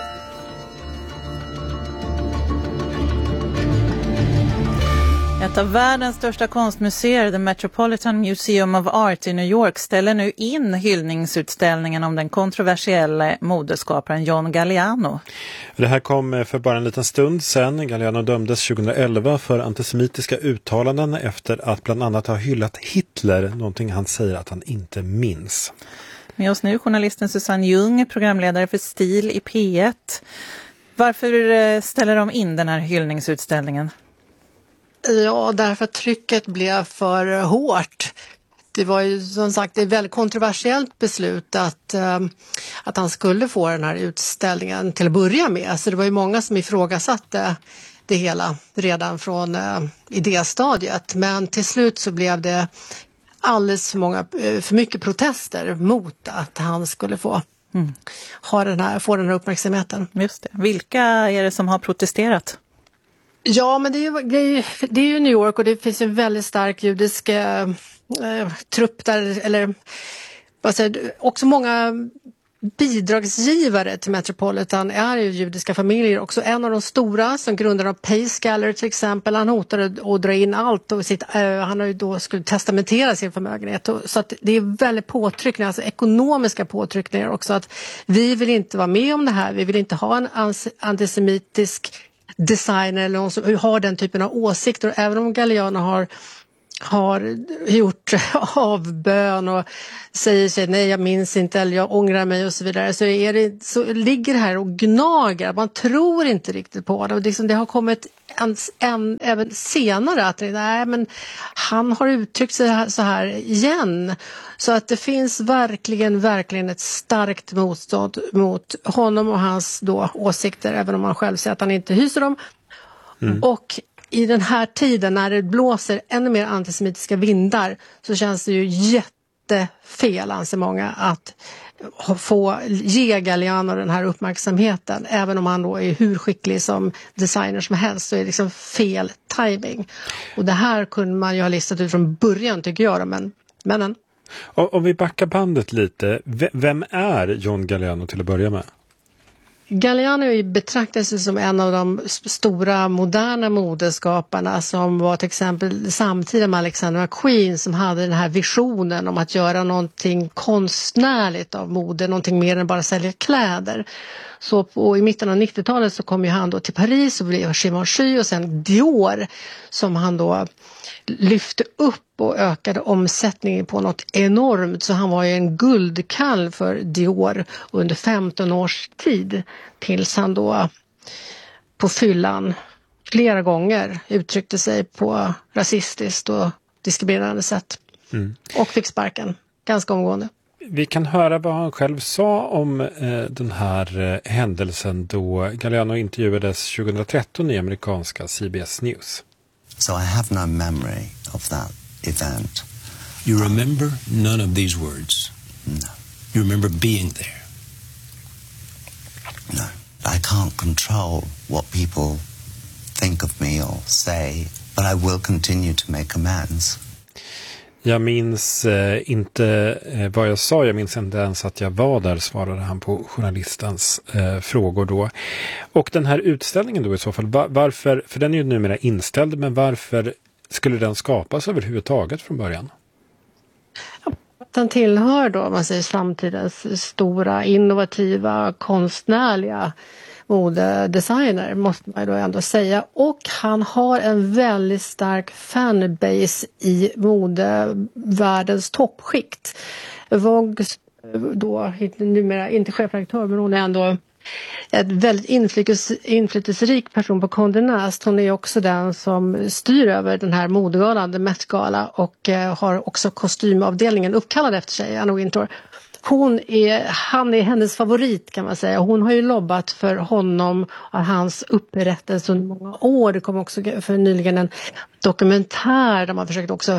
[SPEAKER 22] Ett av världens största konstmuseer, The Metropolitan Museum of Art i New York, ställer nu in hyllningsutställningen om den kontroversiella modeskaparen John Galliano.
[SPEAKER 7] Det här kom för bara en liten stund sedan. Galliano dömdes tjugoelva för antisemitiska uttalanden efter att bland annat ha hyllat Hitler, någonting han säger att han inte minns.
[SPEAKER 22] Med oss nu journalisten Susanne Ljung, programledare för Stil i P ett. Varför ställer de in den här hyllningsutställningen?
[SPEAKER 1] Ja, därför att trycket blev för hårt. Det var ju som sagt ett väldigt kontroversiellt beslut att, äh, att han skulle få den här utställningen till att börja med. Så det var ju många som ifrågasatte det hela redan från äh, idéstadiet. Men till slut så blev det alldeles för, många, för mycket protester mot att han skulle få, mm. ha den här, få den här uppmärksamheten.
[SPEAKER 22] Just det. Vilka är det som har protesterat?
[SPEAKER 1] Ja, men det är, ju, det, är ju, det är ju New York och det finns en väldigt stark judisk eh, trupp där, eller vad säger, också många bidragsgivare till Metropolitan är ju judiska familjer. Också en av de stora som grundare av Pace Gallery till exempel, han hotade att dra in allt och sitt, äh, han har ju då skulle testamentera sin förmögenhet. Och, så att det är väldigt påtryckningar, alltså ekonomiska påtryckningar också, att vi vill inte vara med om det här, vi vill inte ha en antisemitisk designer eller någon som har den typen av åsikter. Och även om Galliano har har gjort avbön och säger sig nej jag minns inte eller jag ångrar mig och så vidare, så, är det, så ligger det här och gnager. Man tror inte riktigt på det och liksom det har kommit en, en, även senare att nej, men han har uttryckt sig så här igen, så att det finns verkligen verkligen ett starkt motstånd mot honom och hans då åsikter, även om han själv säger att han inte hyser dem. Mm. Och i den här tiden när det blåser ännu mer antisemitiska vindar så känns det ju jättefel, anser många, att få ge Galliano den här uppmärksamheten. Även om han då är hur skicklig som designer som helst, så är det liksom fel timing. Och det här kunde man ju ha listat ut från början, tycker jag. Men, men...
[SPEAKER 7] Om vi backar bandet lite, vem är John Galliano till att börja med?
[SPEAKER 1] Galliano betraktas som en av de stora moderna modeskaparna som var till exempel samtida med Alexander McQueen, som hade den här visionen om att göra någonting konstnärligt av mode, någonting mer än bara sälja kläder. Så på, i mitten av nittiotalet så kom ju han då till Paris och blev Givenchy och sen Dior som han då lyfte upp och ökade omsättningen på något enormt, så han var ju en guldkalv för Dior under femton års tid, tills han då på fyllan flera gånger uttryckte sig på rasistiskt och diskriminerande sätt. Mm. Och fick sparken ganska omgående.
[SPEAKER 7] Vi kan höra vad han själv sa om eh, den här eh, händelsen då Galliano intervjuades tjugohundratretton i amerikanska C B S News.
[SPEAKER 5] So I have no memory of that event.
[SPEAKER 6] You remember none of these words?
[SPEAKER 5] No.
[SPEAKER 6] You remember being there?
[SPEAKER 5] No. I can't control what people think of me or say, but I will continue to make amends.
[SPEAKER 7] Jag minns eh, inte eh, vad jag sa, jag minns inte ens att jag var där, svarade han på journalistens eh, frågor då. Och den här utställningen då i så fall, var, varför, för den är ju numera inställd, men varför skulle den skapas överhuvudtaget från början?
[SPEAKER 1] Den tillhör då, man säger, samtidens stora, innovativa, konstnärliga modedesigner, måste man då ändå säga. Och han har en väldigt stark fanbase i modevärldens toppskikt. Vogue, då, numera inte chefredaktör, men hon är ändå en väldigt inflytelserik person på Condé Nast. Hon är också den som styr över den här modegalan, The Met-gala, och eh, har också kostymavdelningen uppkallad efter sig, Anna Wintour. Hon är, han är hennes favorit, kan man säga. Hon har ju lobbat för honom och hans upprättelse under många år. Det kom också för nyligen en dokumentär där man försökte också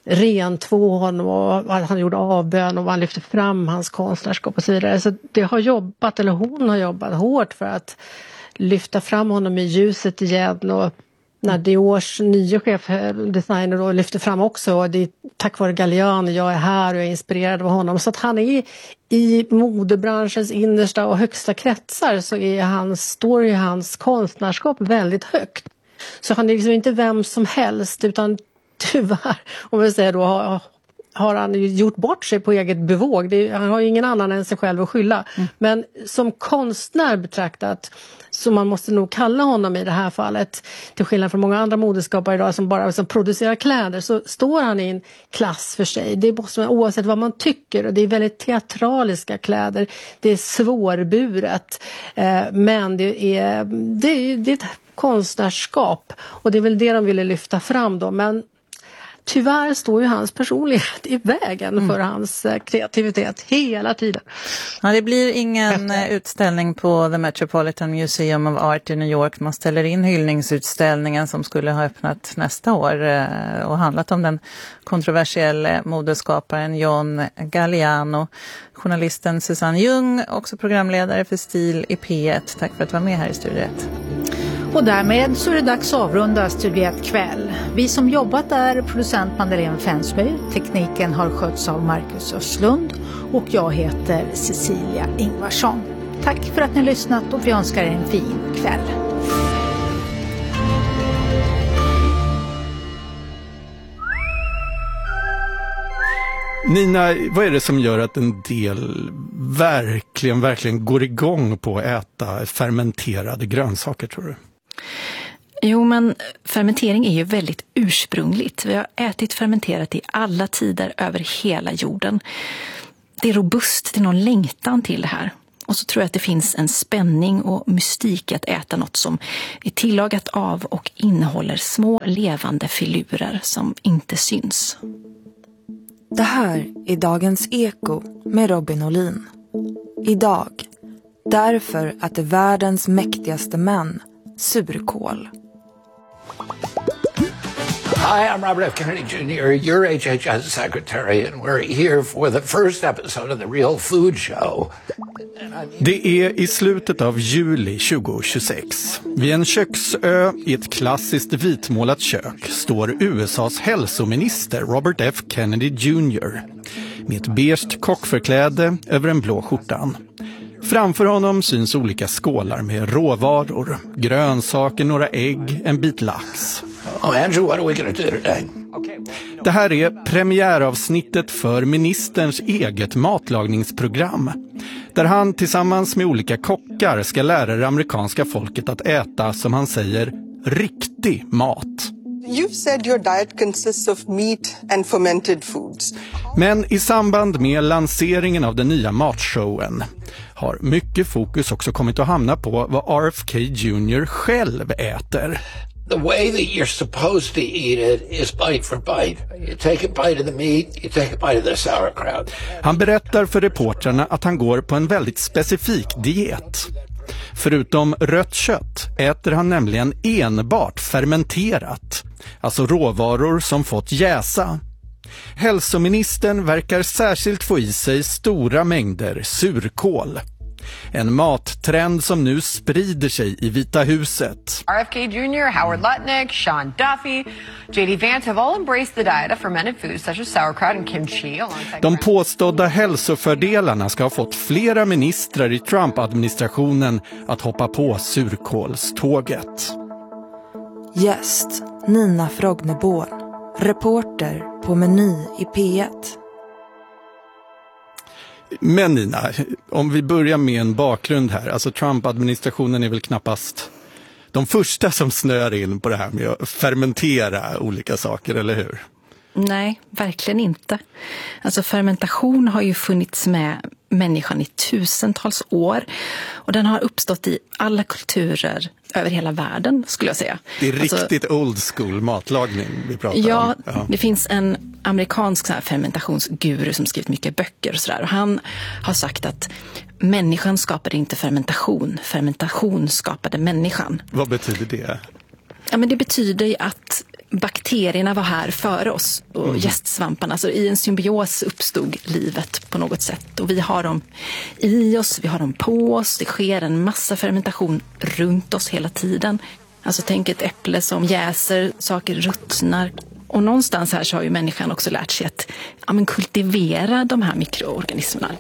[SPEAKER 1] rentvå honom och han gjorde avbön och man lyfte fram hans konstnärskap och så vidare. Så det har jobbat, eller hon har jobbat hårt för att lyfta fram honom i ljuset igen, och när Diors nya chefdesigner då lyfter fram också, och det är tack vare Galliano jag är här och jag är inspirerad av honom. Så att han är i modebranschens innersta och högsta kretsar, så är hans, står ju hans konstnärskap väldigt högt. Så han är liksom inte vem som helst, utan tyvärr, om vi säger då, har, har han ju gjort bort sig på eget bevåg. Det, han har ju ingen annan än sig själv att skylla. Mm. Men som konstnär betraktat, så man måste nog kalla honom i det här fallet, till skillnad från många andra modeskapare idag som bara som producerar kläder, så står han i en klass för sig. Det måste man, oavsett vad man tycker, och det är väldigt teatraliska kläder. Det är svårburet, eh, men det är, det är, det är ett konstnärskap, och det är väl det de ville lyfta fram då, men tyvärr står ju hans personlighet i vägen mm. för hans kreativitet hela tiden.
[SPEAKER 22] Ja, det blir ingen Efter. utställning på The Metropolitan Museum of Art i New York. Man ställer in hyllningsutställningen som skulle ha öppnat nästa år och handlat om den kontroversiella modeskaparen John Galliano. Journalisten Susanne Ljung, också programledare för Stil i P ett. Tack för att du var med här i Studio ett.
[SPEAKER 8] Och därmed så är det dags att avrunda Studio ett kväll. Vi som jobbat där är producent Madeleine Fensby, tekniken har skötts av Marcus Östlund och jag heter Cecilia Ingvarsson. Tack för att ni har lyssnat och vi önskar er en fin kväll.
[SPEAKER 9] Nina, vad är det som gör att en del verkligen, verkligen går igång på att äta fermenterade grönsaker, tror du?
[SPEAKER 10] Jo, men fermentering är ju väldigt ursprungligt. Vi har ätit fermenterat i alla tider över hela jorden. Det är robust, det är någon längtan till det här. Och så tror jag att det finns en spänning och mystik att äta något som är tillagat av och innehåller små levande filurer som inte syns.
[SPEAKER 13] Det här är Dagens Eko med Robin Olin. Idag, därför att det är världens mäktigaste män, surkål.
[SPEAKER 24] Hi, I'm Robert F. Kennedy Junior, your H H S secretary, and we're here for the first episode of the Real Food Show.
[SPEAKER 9] Det är i slutet av juli tjugohundratjugosex. Vid en köksö i ett klassiskt vitmålat kök står U S A:s hälsominister Robert F. Kennedy Junior med ett beige kockförkläde över en blå skjortan. Framför honom syns olika skålar med råvaror, grönsaker, några ägg, en bit lax.
[SPEAKER 24] Oh, Andrew, what are we going to do today?
[SPEAKER 9] Det här är premiäravsnittet för ministerns eget matlagningsprogram, där han tillsammans med olika kockar ska lära det amerikanska folket att äta, som han säger, riktig mat.
[SPEAKER 25] You've said your diet consists of meat and fermented foods.
[SPEAKER 9] Men i samband med lanseringen av den nya matshowen har mycket fokus också kommit att hamna på vad R F K Junior själv äter.
[SPEAKER 24] The way that you're supposed to eat it is bite for bite. You take a bite of the meat, you take a bite of the sauerkraut.
[SPEAKER 9] Han berättar för reportrarna att han går på en väldigt specifik diet. Förutom rött kött äter han nämligen enbart fermenterat, alltså råvaror som fått jäsa. Hälsoministern verkar särskilt få i sig stora mängder surkål. En mattrend som nu sprider sig i Vita huset.
[SPEAKER 26] R F K Junior, Howard Lutnick, Sean Duffy, J D Vance have all embraced the diet of fermented foods such as sauerkraut and kimchi.
[SPEAKER 9] De påstådda hälsofördelarna ska ha fått flera ministrar i Trump-administrationen att hoppa på surkålståget.
[SPEAKER 13] Gäst Nina Frogneborn, reporter på Meny i P ett.
[SPEAKER 9] Men Nina, om vi börjar med en bakgrund här. Alltså Trump-administrationen är väl knappast de första som snör in på det här med att fermentera olika saker, eller hur?
[SPEAKER 10] Nej, verkligen inte. Alltså fermentation har ju funnits med människan i tusentals år och den har uppstått i alla kulturer över hela världen, skulle jag säga.
[SPEAKER 9] Det är
[SPEAKER 10] alltså,
[SPEAKER 9] riktigt old school matlagning vi pratar
[SPEAKER 10] ja,
[SPEAKER 9] om. Ja,
[SPEAKER 10] det finns en amerikansk så här fermentationsguru som skrivit mycket böcker och sådär. Och han har sagt att människan skapade inte fermentation, fermentation skapade människan.
[SPEAKER 9] Vad betyder det?
[SPEAKER 10] Ja, men det betyder ju att bakterierna var här före oss och mm. gästsvamparna. Alltså i en symbios uppstod livet på något sätt. Och vi har dem i oss, vi har dem på oss. Det sker en massa fermentation runt oss hela tiden. Alltså tänk ett äpple som jäser, saker ruttnar. Och någonstans här så har ju människan också lärt sig att ja, men kultivera de här mikroorganismerna.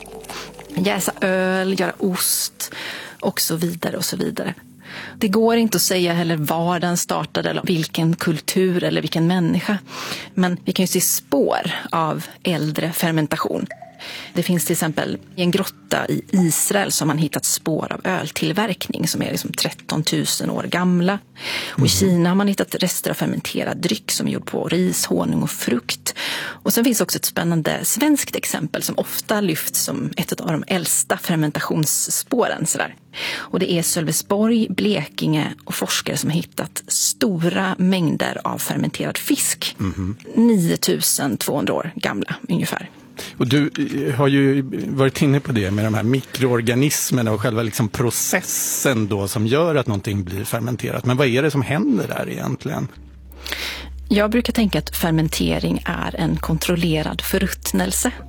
[SPEAKER 10] Jäsa öl, göra ost och så vidare och så vidare. Det går inte att säga heller var den startade eller vilken kultur eller vilken människa. Men vi kan ju se spår av äldre fermentation. Det finns till exempel i en grotta i Israel som man hittat spår av öltillverkning som är liksom tretton tusen år gamla. Och i Kina har man hittat rester av fermenterad dryck som är gjord på ris, honung och frukt. Och sen finns också ett spännande svenskt exempel som ofta lyfts som ett av de äldsta fermentationsspåren. Sådär. Och det är Sölvesborg, Blekinge och forskare som har hittat stora mängder av fermenterad fisk. Mm-hmm. nio tusen tvåhundra år gamla ungefär.
[SPEAKER 9] Och du har ju varit inne på det med de här mikroorganismerna och själva liksom processen då som gör att någonting blir fermenterat. Men vad är det som händer där egentligen?
[SPEAKER 10] Jag brukar tänka att fermentering är en kontrollerad förruttnelse.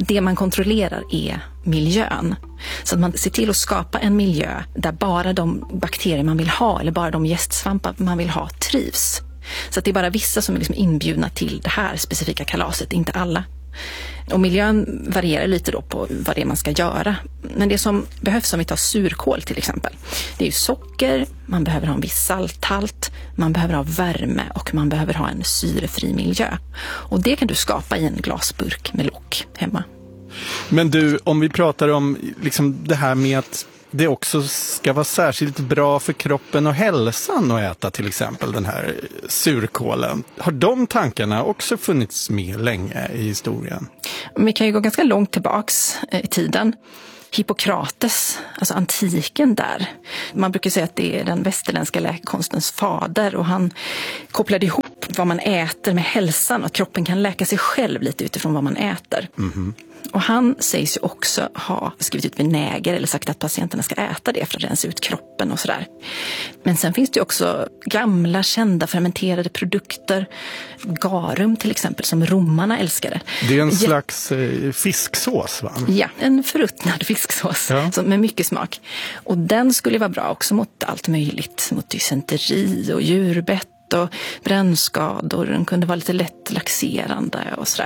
[SPEAKER 10] det man kontrollerar är miljön. Så att man ser till att skapa en miljö där bara de bakterier man vill ha eller bara de gästsvampar man vill ha trivs. Så att det är bara vissa som är liksom inbjudna till det här specifika kalaset, inte alla. Och miljön varierar lite då på vad det är man ska göra. Men det som behövs, om vi tar surkål till exempel, det är ju socker, man behöver ha en viss salthalt, man behöver ha värme och man behöver ha en syrefri miljö. Och det kan du skapa i en glasburk med lock hemma.
[SPEAKER 9] Men du, om vi pratar om liksom det här med att det också ska vara särskilt bra för kroppen och hälsan att äta till exempel den här surkålen. Har de tankarna också funnits med länge i historien?
[SPEAKER 10] Vi kan ju gå ganska långt tillbaks i tiden. Hippokrates, alltså antiken där. Man brukar säga att det är den västerländska läkekonstens fader och han kopplade ihop vad man äter med hälsan och att kroppen kan läka sig själv lite utifrån vad man äter. Mm-hmm. Och han sägs ju också ha skrivit ut vinäger eller sagt att patienterna ska äta det för att rensa ut kroppen och sådär. Men sen finns det ju också gamla kända fermenterade produkter. Garum till exempel, som romarna älskade.
[SPEAKER 9] Det är en
[SPEAKER 10] ja.
[SPEAKER 9] slags eh, fisksås, va?
[SPEAKER 10] Ja, en förruttnad fisksås ja. som, med mycket smak. Och den skulle vara bra också mot allt möjligt. Mot dysenteri och djurbett och brännskador. Den kunde vara lite lätt laxerande och sådär.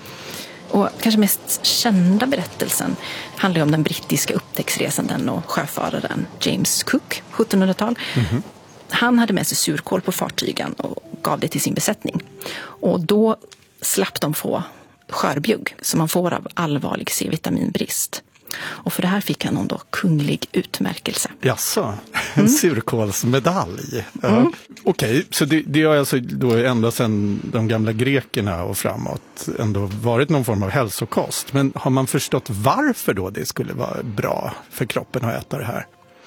[SPEAKER 10] Och kanske mest kända berättelsen handlar om den brittiska upptäcktsresanden och sjöfararen James Cook, sjuttonhundratal. Mm-hmm. Han hade med sig surkål på fartygen och gav det till sin besättning. Och då slapp de få skörbjugg som man får av allvarlig C-vitaminbrist. Och för det här fick han någon då kunglig utmärkelse.
[SPEAKER 9] Jaså, en mm. surkålsmedalj. Ja. Mm. Okej, okay, så det, det har alltså då ända sedan de gamla grekerna och framåt ändå varit någon form av hälsokost. Men har man förstått varför då det skulle vara bra för kroppen att äta det här?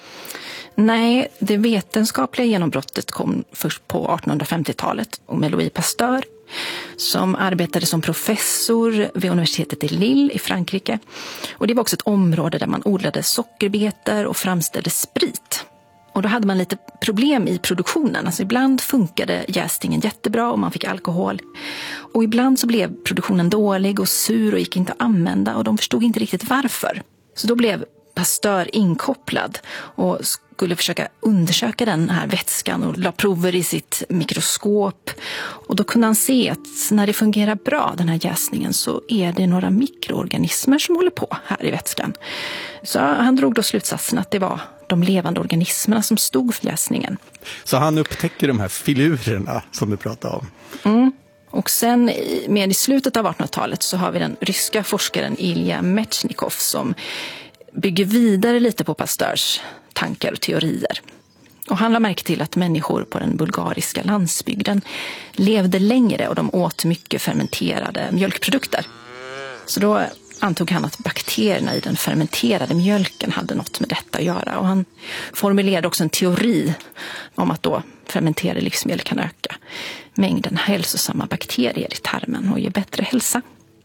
[SPEAKER 10] Nej, det vetenskapliga genombrottet kom först på artonhundrafemtiotalet och med Louis Pasteur som arbetade som professor vid universitetet i Lille i Frankrike. Och det var också ett område där man odlade sockerbetor och framställde sprit. Och då hade man lite problem i produktionen. Alltså ibland funkade jäsningen jättebra och man fick alkohol. Och ibland så blev produktionen dålig och sur och gick inte att använda och de förstod inte riktigt varför. Så då blev Pasteur inkopplad och skulle försöka undersöka den här vätskan och la prover i sitt mikroskop. Och då kunde han se att när det fungerar bra, den här jäsningen, så är det några mikroorganismer som håller på här i vätskan. Så han drog då slutsatsen att det var de levande organismerna som stod för jäsningen.
[SPEAKER 9] Så han upptäcker de här filurerna som du pratade om.
[SPEAKER 10] Mm. Och sen med i slutet av artonhundratalet så har vi den ryska forskaren Ilja Metchnikov som bygger vidare lite på Pasteurs tankar och teorier. Och han lade märke till att människor på den bulgariska landsbygden levde längre och de åt mycket fermenterade mjölkprodukter. Så då antog han att bakterierna i den fermenterade mjölken hade något med detta att göra. Och han formulerade också en teori om att då fermenterade livsmedel kan öka mängden hälsosamma bakterier i tarmen och ge bättre hälsa.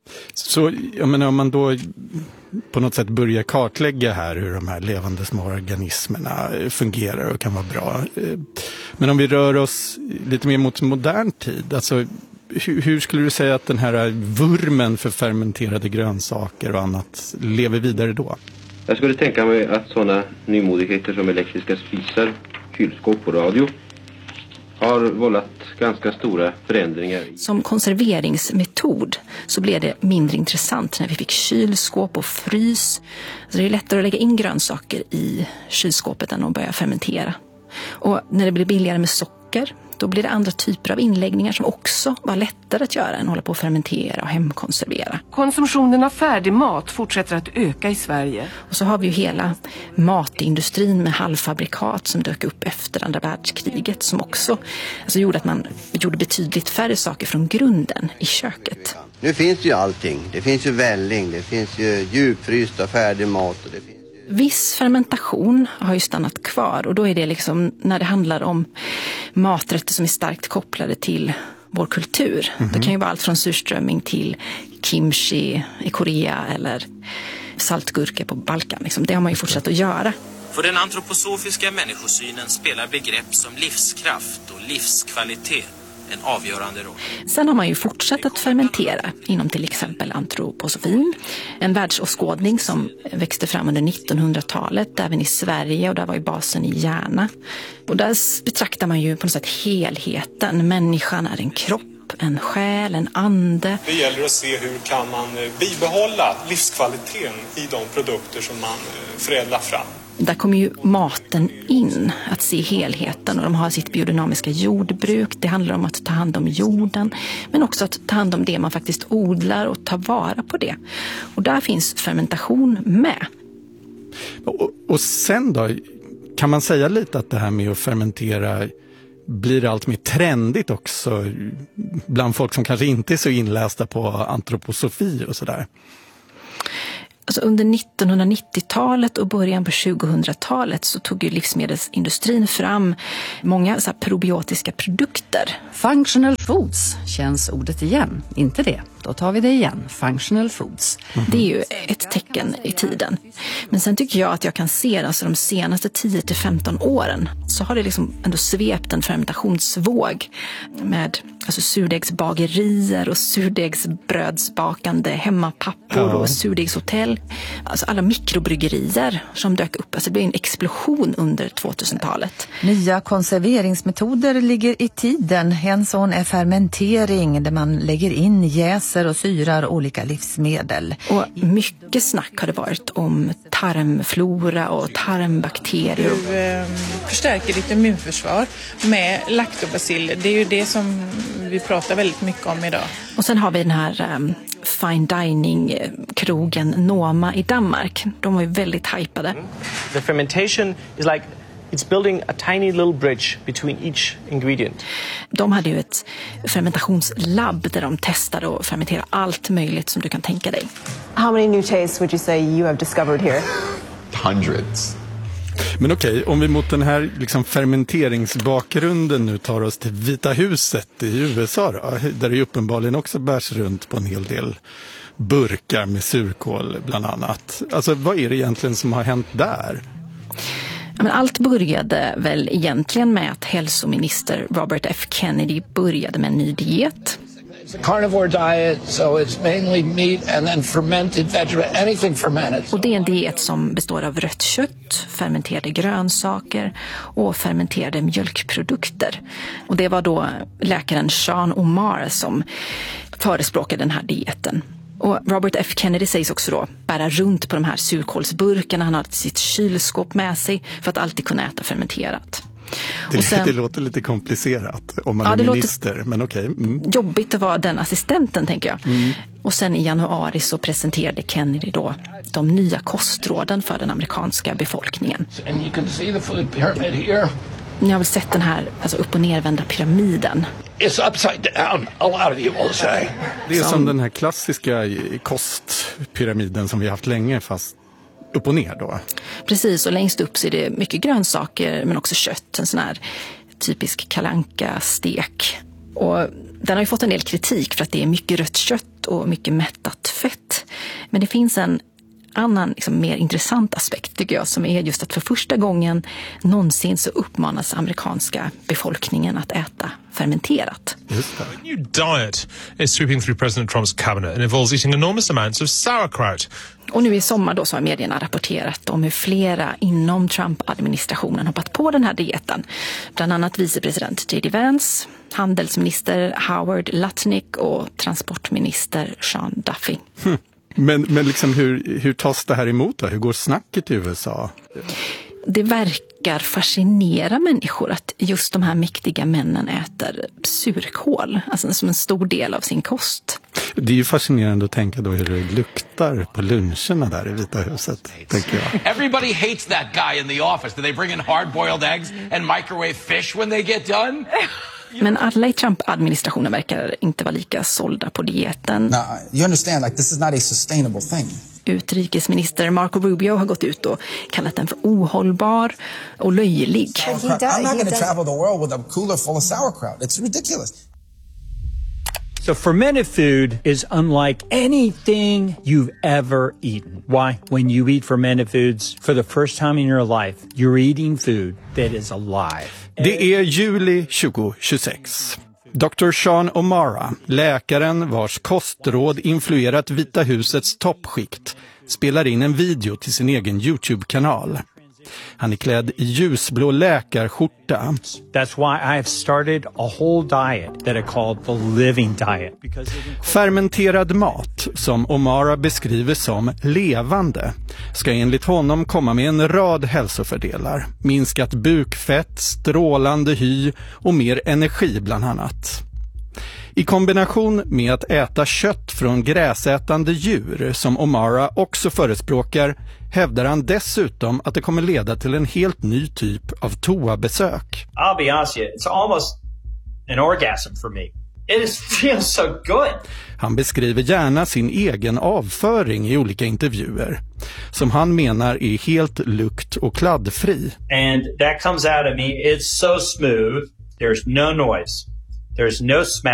[SPEAKER 9] Så jag menar, om man då på något sätt börjar kartlägga här hur de här levande små organismerna fungerar och kan vara bra. Men om vi rör oss lite mer mot modern tid, alltså hur, hur skulle du säga att den här vurmen för fermenterade grönsaker och annat lever vidare då?
[SPEAKER 12] Jag skulle tänka mig att sådana nymodigheter som elektriska spisar, kylskåp och radio har vållat ganska stora förändringar.
[SPEAKER 10] Som konserveringsmetod så blev det mindre intressant när vi fick kylskåp och frys. Alltså det är lättare att lägga in grönsaker i kylskåpet än att börja fermentera. Och när det blir billigare med socker, då blir det andra typer av inläggningar som också var lättare att göra än att hålla på att fermentera och hemkonservera.
[SPEAKER 14] Konsumtionen av färdig mat fortsätter att öka i Sverige.
[SPEAKER 10] Och så har vi ju hela matindustrin med halvfabrikat som dök upp efter andra världskriget som också alltså gjorde att man gjorde betydligt färre saker från grunden i köket.
[SPEAKER 15] Nu finns ju allting. Det finns ju välling, det finns ju djupfryst och färdig mat och det finns...
[SPEAKER 10] Viss fermentation har ju stannat kvar och då är det liksom när det handlar om maträtter som är starkt kopplade till vår kultur. Mm-hmm. Det kan ju vara allt från surströmming till kimchi i Korea eller saltgurka på Balkan. Liksom. Det har man ju fortsatt att göra.
[SPEAKER 16] För den antroposofiska människosynen spelar begrepp som livskraft och livskvalitet
[SPEAKER 11] en avgörande roll.
[SPEAKER 10] Sen har man ju fortsatt att fermentera inom till exempel antroposofin. En världsåskådning som växte fram under nittonhundratalet även i Sverige, och där var ju basen i hjärna. Och där betraktar man ju på något sätt helheten. Människan är en kropp, en själ, en ande.
[SPEAKER 16] Det gäller att se hur kan man bibehålla livskvaliteten i de produkter som man förädlar fram.
[SPEAKER 10] Där kommer ju maten in, att se helheten, och de har sitt biodynamiska jordbruk. Det handlar om att ta hand om jorden, men också att ta hand om det man faktiskt odlar och ta vara på det. Och där finns fermentation med.
[SPEAKER 9] Och, och sen då, kan man säga lite att det här med att fermentera blir allt mer trendigt också bland folk som kanske inte är så inlästa på antroposofi och sådär?
[SPEAKER 10] Alltså under nittonhundranittiotalet och början på tjugohundratalet så tog ju livsmedelsindustrin fram många så här probiotiska produkter.
[SPEAKER 17] Functional foods, känns ordet igen? Inte det. Då tar vi det igen. Functional foods.
[SPEAKER 10] Det är ju ett tecken i tiden. Men sen tycker jag att jag kan se alltså de senaste tio till femton åren så har det liksom ändå svept en fermentationsvåg med alltså surdegsbagerier och surdegsbrödsbakande hemmapappor ja. och surdegshotell. Alltså alla mikrobryggerier som dök upp. Alltså det blev en explosion under tvåtusentalet.
[SPEAKER 18] Nya konserveringsmetoder ligger i tiden. En sån är fermentering där man lägger in jäs och syrar olika livsmedel.
[SPEAKER 10] Och mycket snack har det varit om tarmflora och tarmbakterier.
[SPEAKER 19] Du eh, förstärker ditt immunförsvar med laktobaciller. Det är ju det som vi pratar väldigt mycket om idag.
[SPEAKER 10] Och sen har vi den här um, fine dining-krogen Noma i Danmark. De var ju väldigt hypade.
[SPEAKER 20] The fermentation is like it's building a tiny little bridge between each ingredient.
[SPEAKER 10] De hade ju ett fermentationslabb där de testade och fermenterade allt möjligt som du kan tänka dig.
[SPEAKER 27] How many new tastes would you say you have discovered here?
[SPEAKER 9] Hundreds. Men okej, okay, om vi mot den här liksom fermenteringsbakgrunden nu tar oss till Vita huset i U S A då, där det ju uppenbarligen också bärs runt på en hel del burkar med surkål bland annat. Alltså vad är det egentligen som har hänt där?
[SPEAKER 10] Men allt började väl egentligen med att hälsominister Robert F. Kennedy började med en ny diet.
[SPEAKER 24] It's a carnivore diet, so it's mainly meat and then fermented vegetable, anything fermented.
[SPEAKER 10] Och det är en diet som består av rött kött, fermenterade grönsaker och fermenterade mjölkprodukter. Och det var då läkaren Sean Omar som förespråkade den här dieten. Och Robert F. Kennedy sägs också då bära runt på de här surkålsburkarna. Han hade sitt kylskåp med sig för att alltid kunna äta fermenterat.
[SPEAKER 9] Det, sen, det låter lite komplicerat om man ja, är minister, men okej. Okay. Mm.
[SPEAKER 10] Jobbigt att vara den assistenten, tänker jag. Mm. Och sen i januari så presenterade Kennedy då de nya kostråden för den amerikanska befolkningen.
[SPEAKER 24] And you can see the food pyramid here.
[SPEAKER 10] Ni har väl sett den här alltså upp- och nervända pyramiden?
[SPEAKER 24] It's upside down, a lot of you will say.
[SPEAKER 9] Det är som, som den här klassiska kostpyramiden som vi har haft länge, fast upp och ner då.
[SPEAKER 10] Precis, och längst upp så är det mycket grönsaker men också kött. En sån här typisk Kalle Anka-stek. Och den har ju fått en del kritik för att det är mycket rött kött och mycket mättat fett. Men det finns en annan liksom, mer intressant aspekt tycker jag, som är just att för första gången någonsin så uppmanas amerikanska befolkningen att äta fermenterat.
[SPEAKER 28] Just det. A new diet is sweeping through President Trump's cabinet and involves eating enormous amounts of sauerkraut.
[SPEAKER 10] Och nu i sommar då så har medierna rapporterat om hur flera inom Trump-administrationen hoppat på den här dieten. Bland annat vicepresident J D Vance, handelsminister Howard Lutnick och transportminister Sean Duffy.
[SPEAKER 9] Hm. Men, men liksom hur, hur tas det här emot då? Hur går snacket i U S A?
[SPEAKER 10] Det verkar fascinera människor att just de här mäktiga männen äter surkål, alltså som en stor del av sin kost.
[SPEAKER 9] Det är ju fascinerande att tänka då hur det luktar på luncherna där i Vita huset, tänker jag.
[SPEAKER 24] Everybody hates that guy in the office. Do they bring in hard-boiled eggs and microwave fish when they get done?
[SPEAKER 10] Men alla i Trump-administrationen verkar inte vara lika sålda på dieten.
[SPEAKER 29] Now, you understand, like, this is not a sustainable thing.
[SPEAKER 10] Utrikesminister Marco Rubio har gått ut och kallat den för ohållbar och löjlig.
[SPEAKER 29] I'm not going to travel the world with a cooler full of sauerkraut. It's ridiculous.
[SPEAKER 30] So fermented food is unlike anything you've ever eaten. Why? When you eat fermented foods for the first time in your life, you're eating food that is alive.
[SPEAKER 9] Det är juli tjugohundratjugosex. doktor Sean O'Mara, läkaren vars kostråd influerat Vita husets toppskikt, spelar in en video till sin egen YouTube-kanal. Han är klädd i ljusblå läkarskjorta.
[SPEAKER 30] That's why I have started a whole diet that I call the living diet.
[SPEAKER 9] Fermenterad mat, som O'Mara beskriver som levande, ska enligt honom komma med en rad hälsofördelar. Minskat bukfett, strålande hy och mer energi bland annat. I kombination med att äta kött från gräsätande djur, som O'Mara också förespråkar, hävdar han dessutom att det kommer leda till en helt ny typ av toabesök.
[SPEAKER 30] I'll be honest with you, it's almost an orgasm for me. It is, feels so good.
[SPEAKER 9] Han beskriver gärna sin egen avföring i olika intervjuer, som han menar är helt lukt- och kladdfri.
[SPEAKER 30] And that comes out of me, it's so smooth, there's no noise, there's no smell.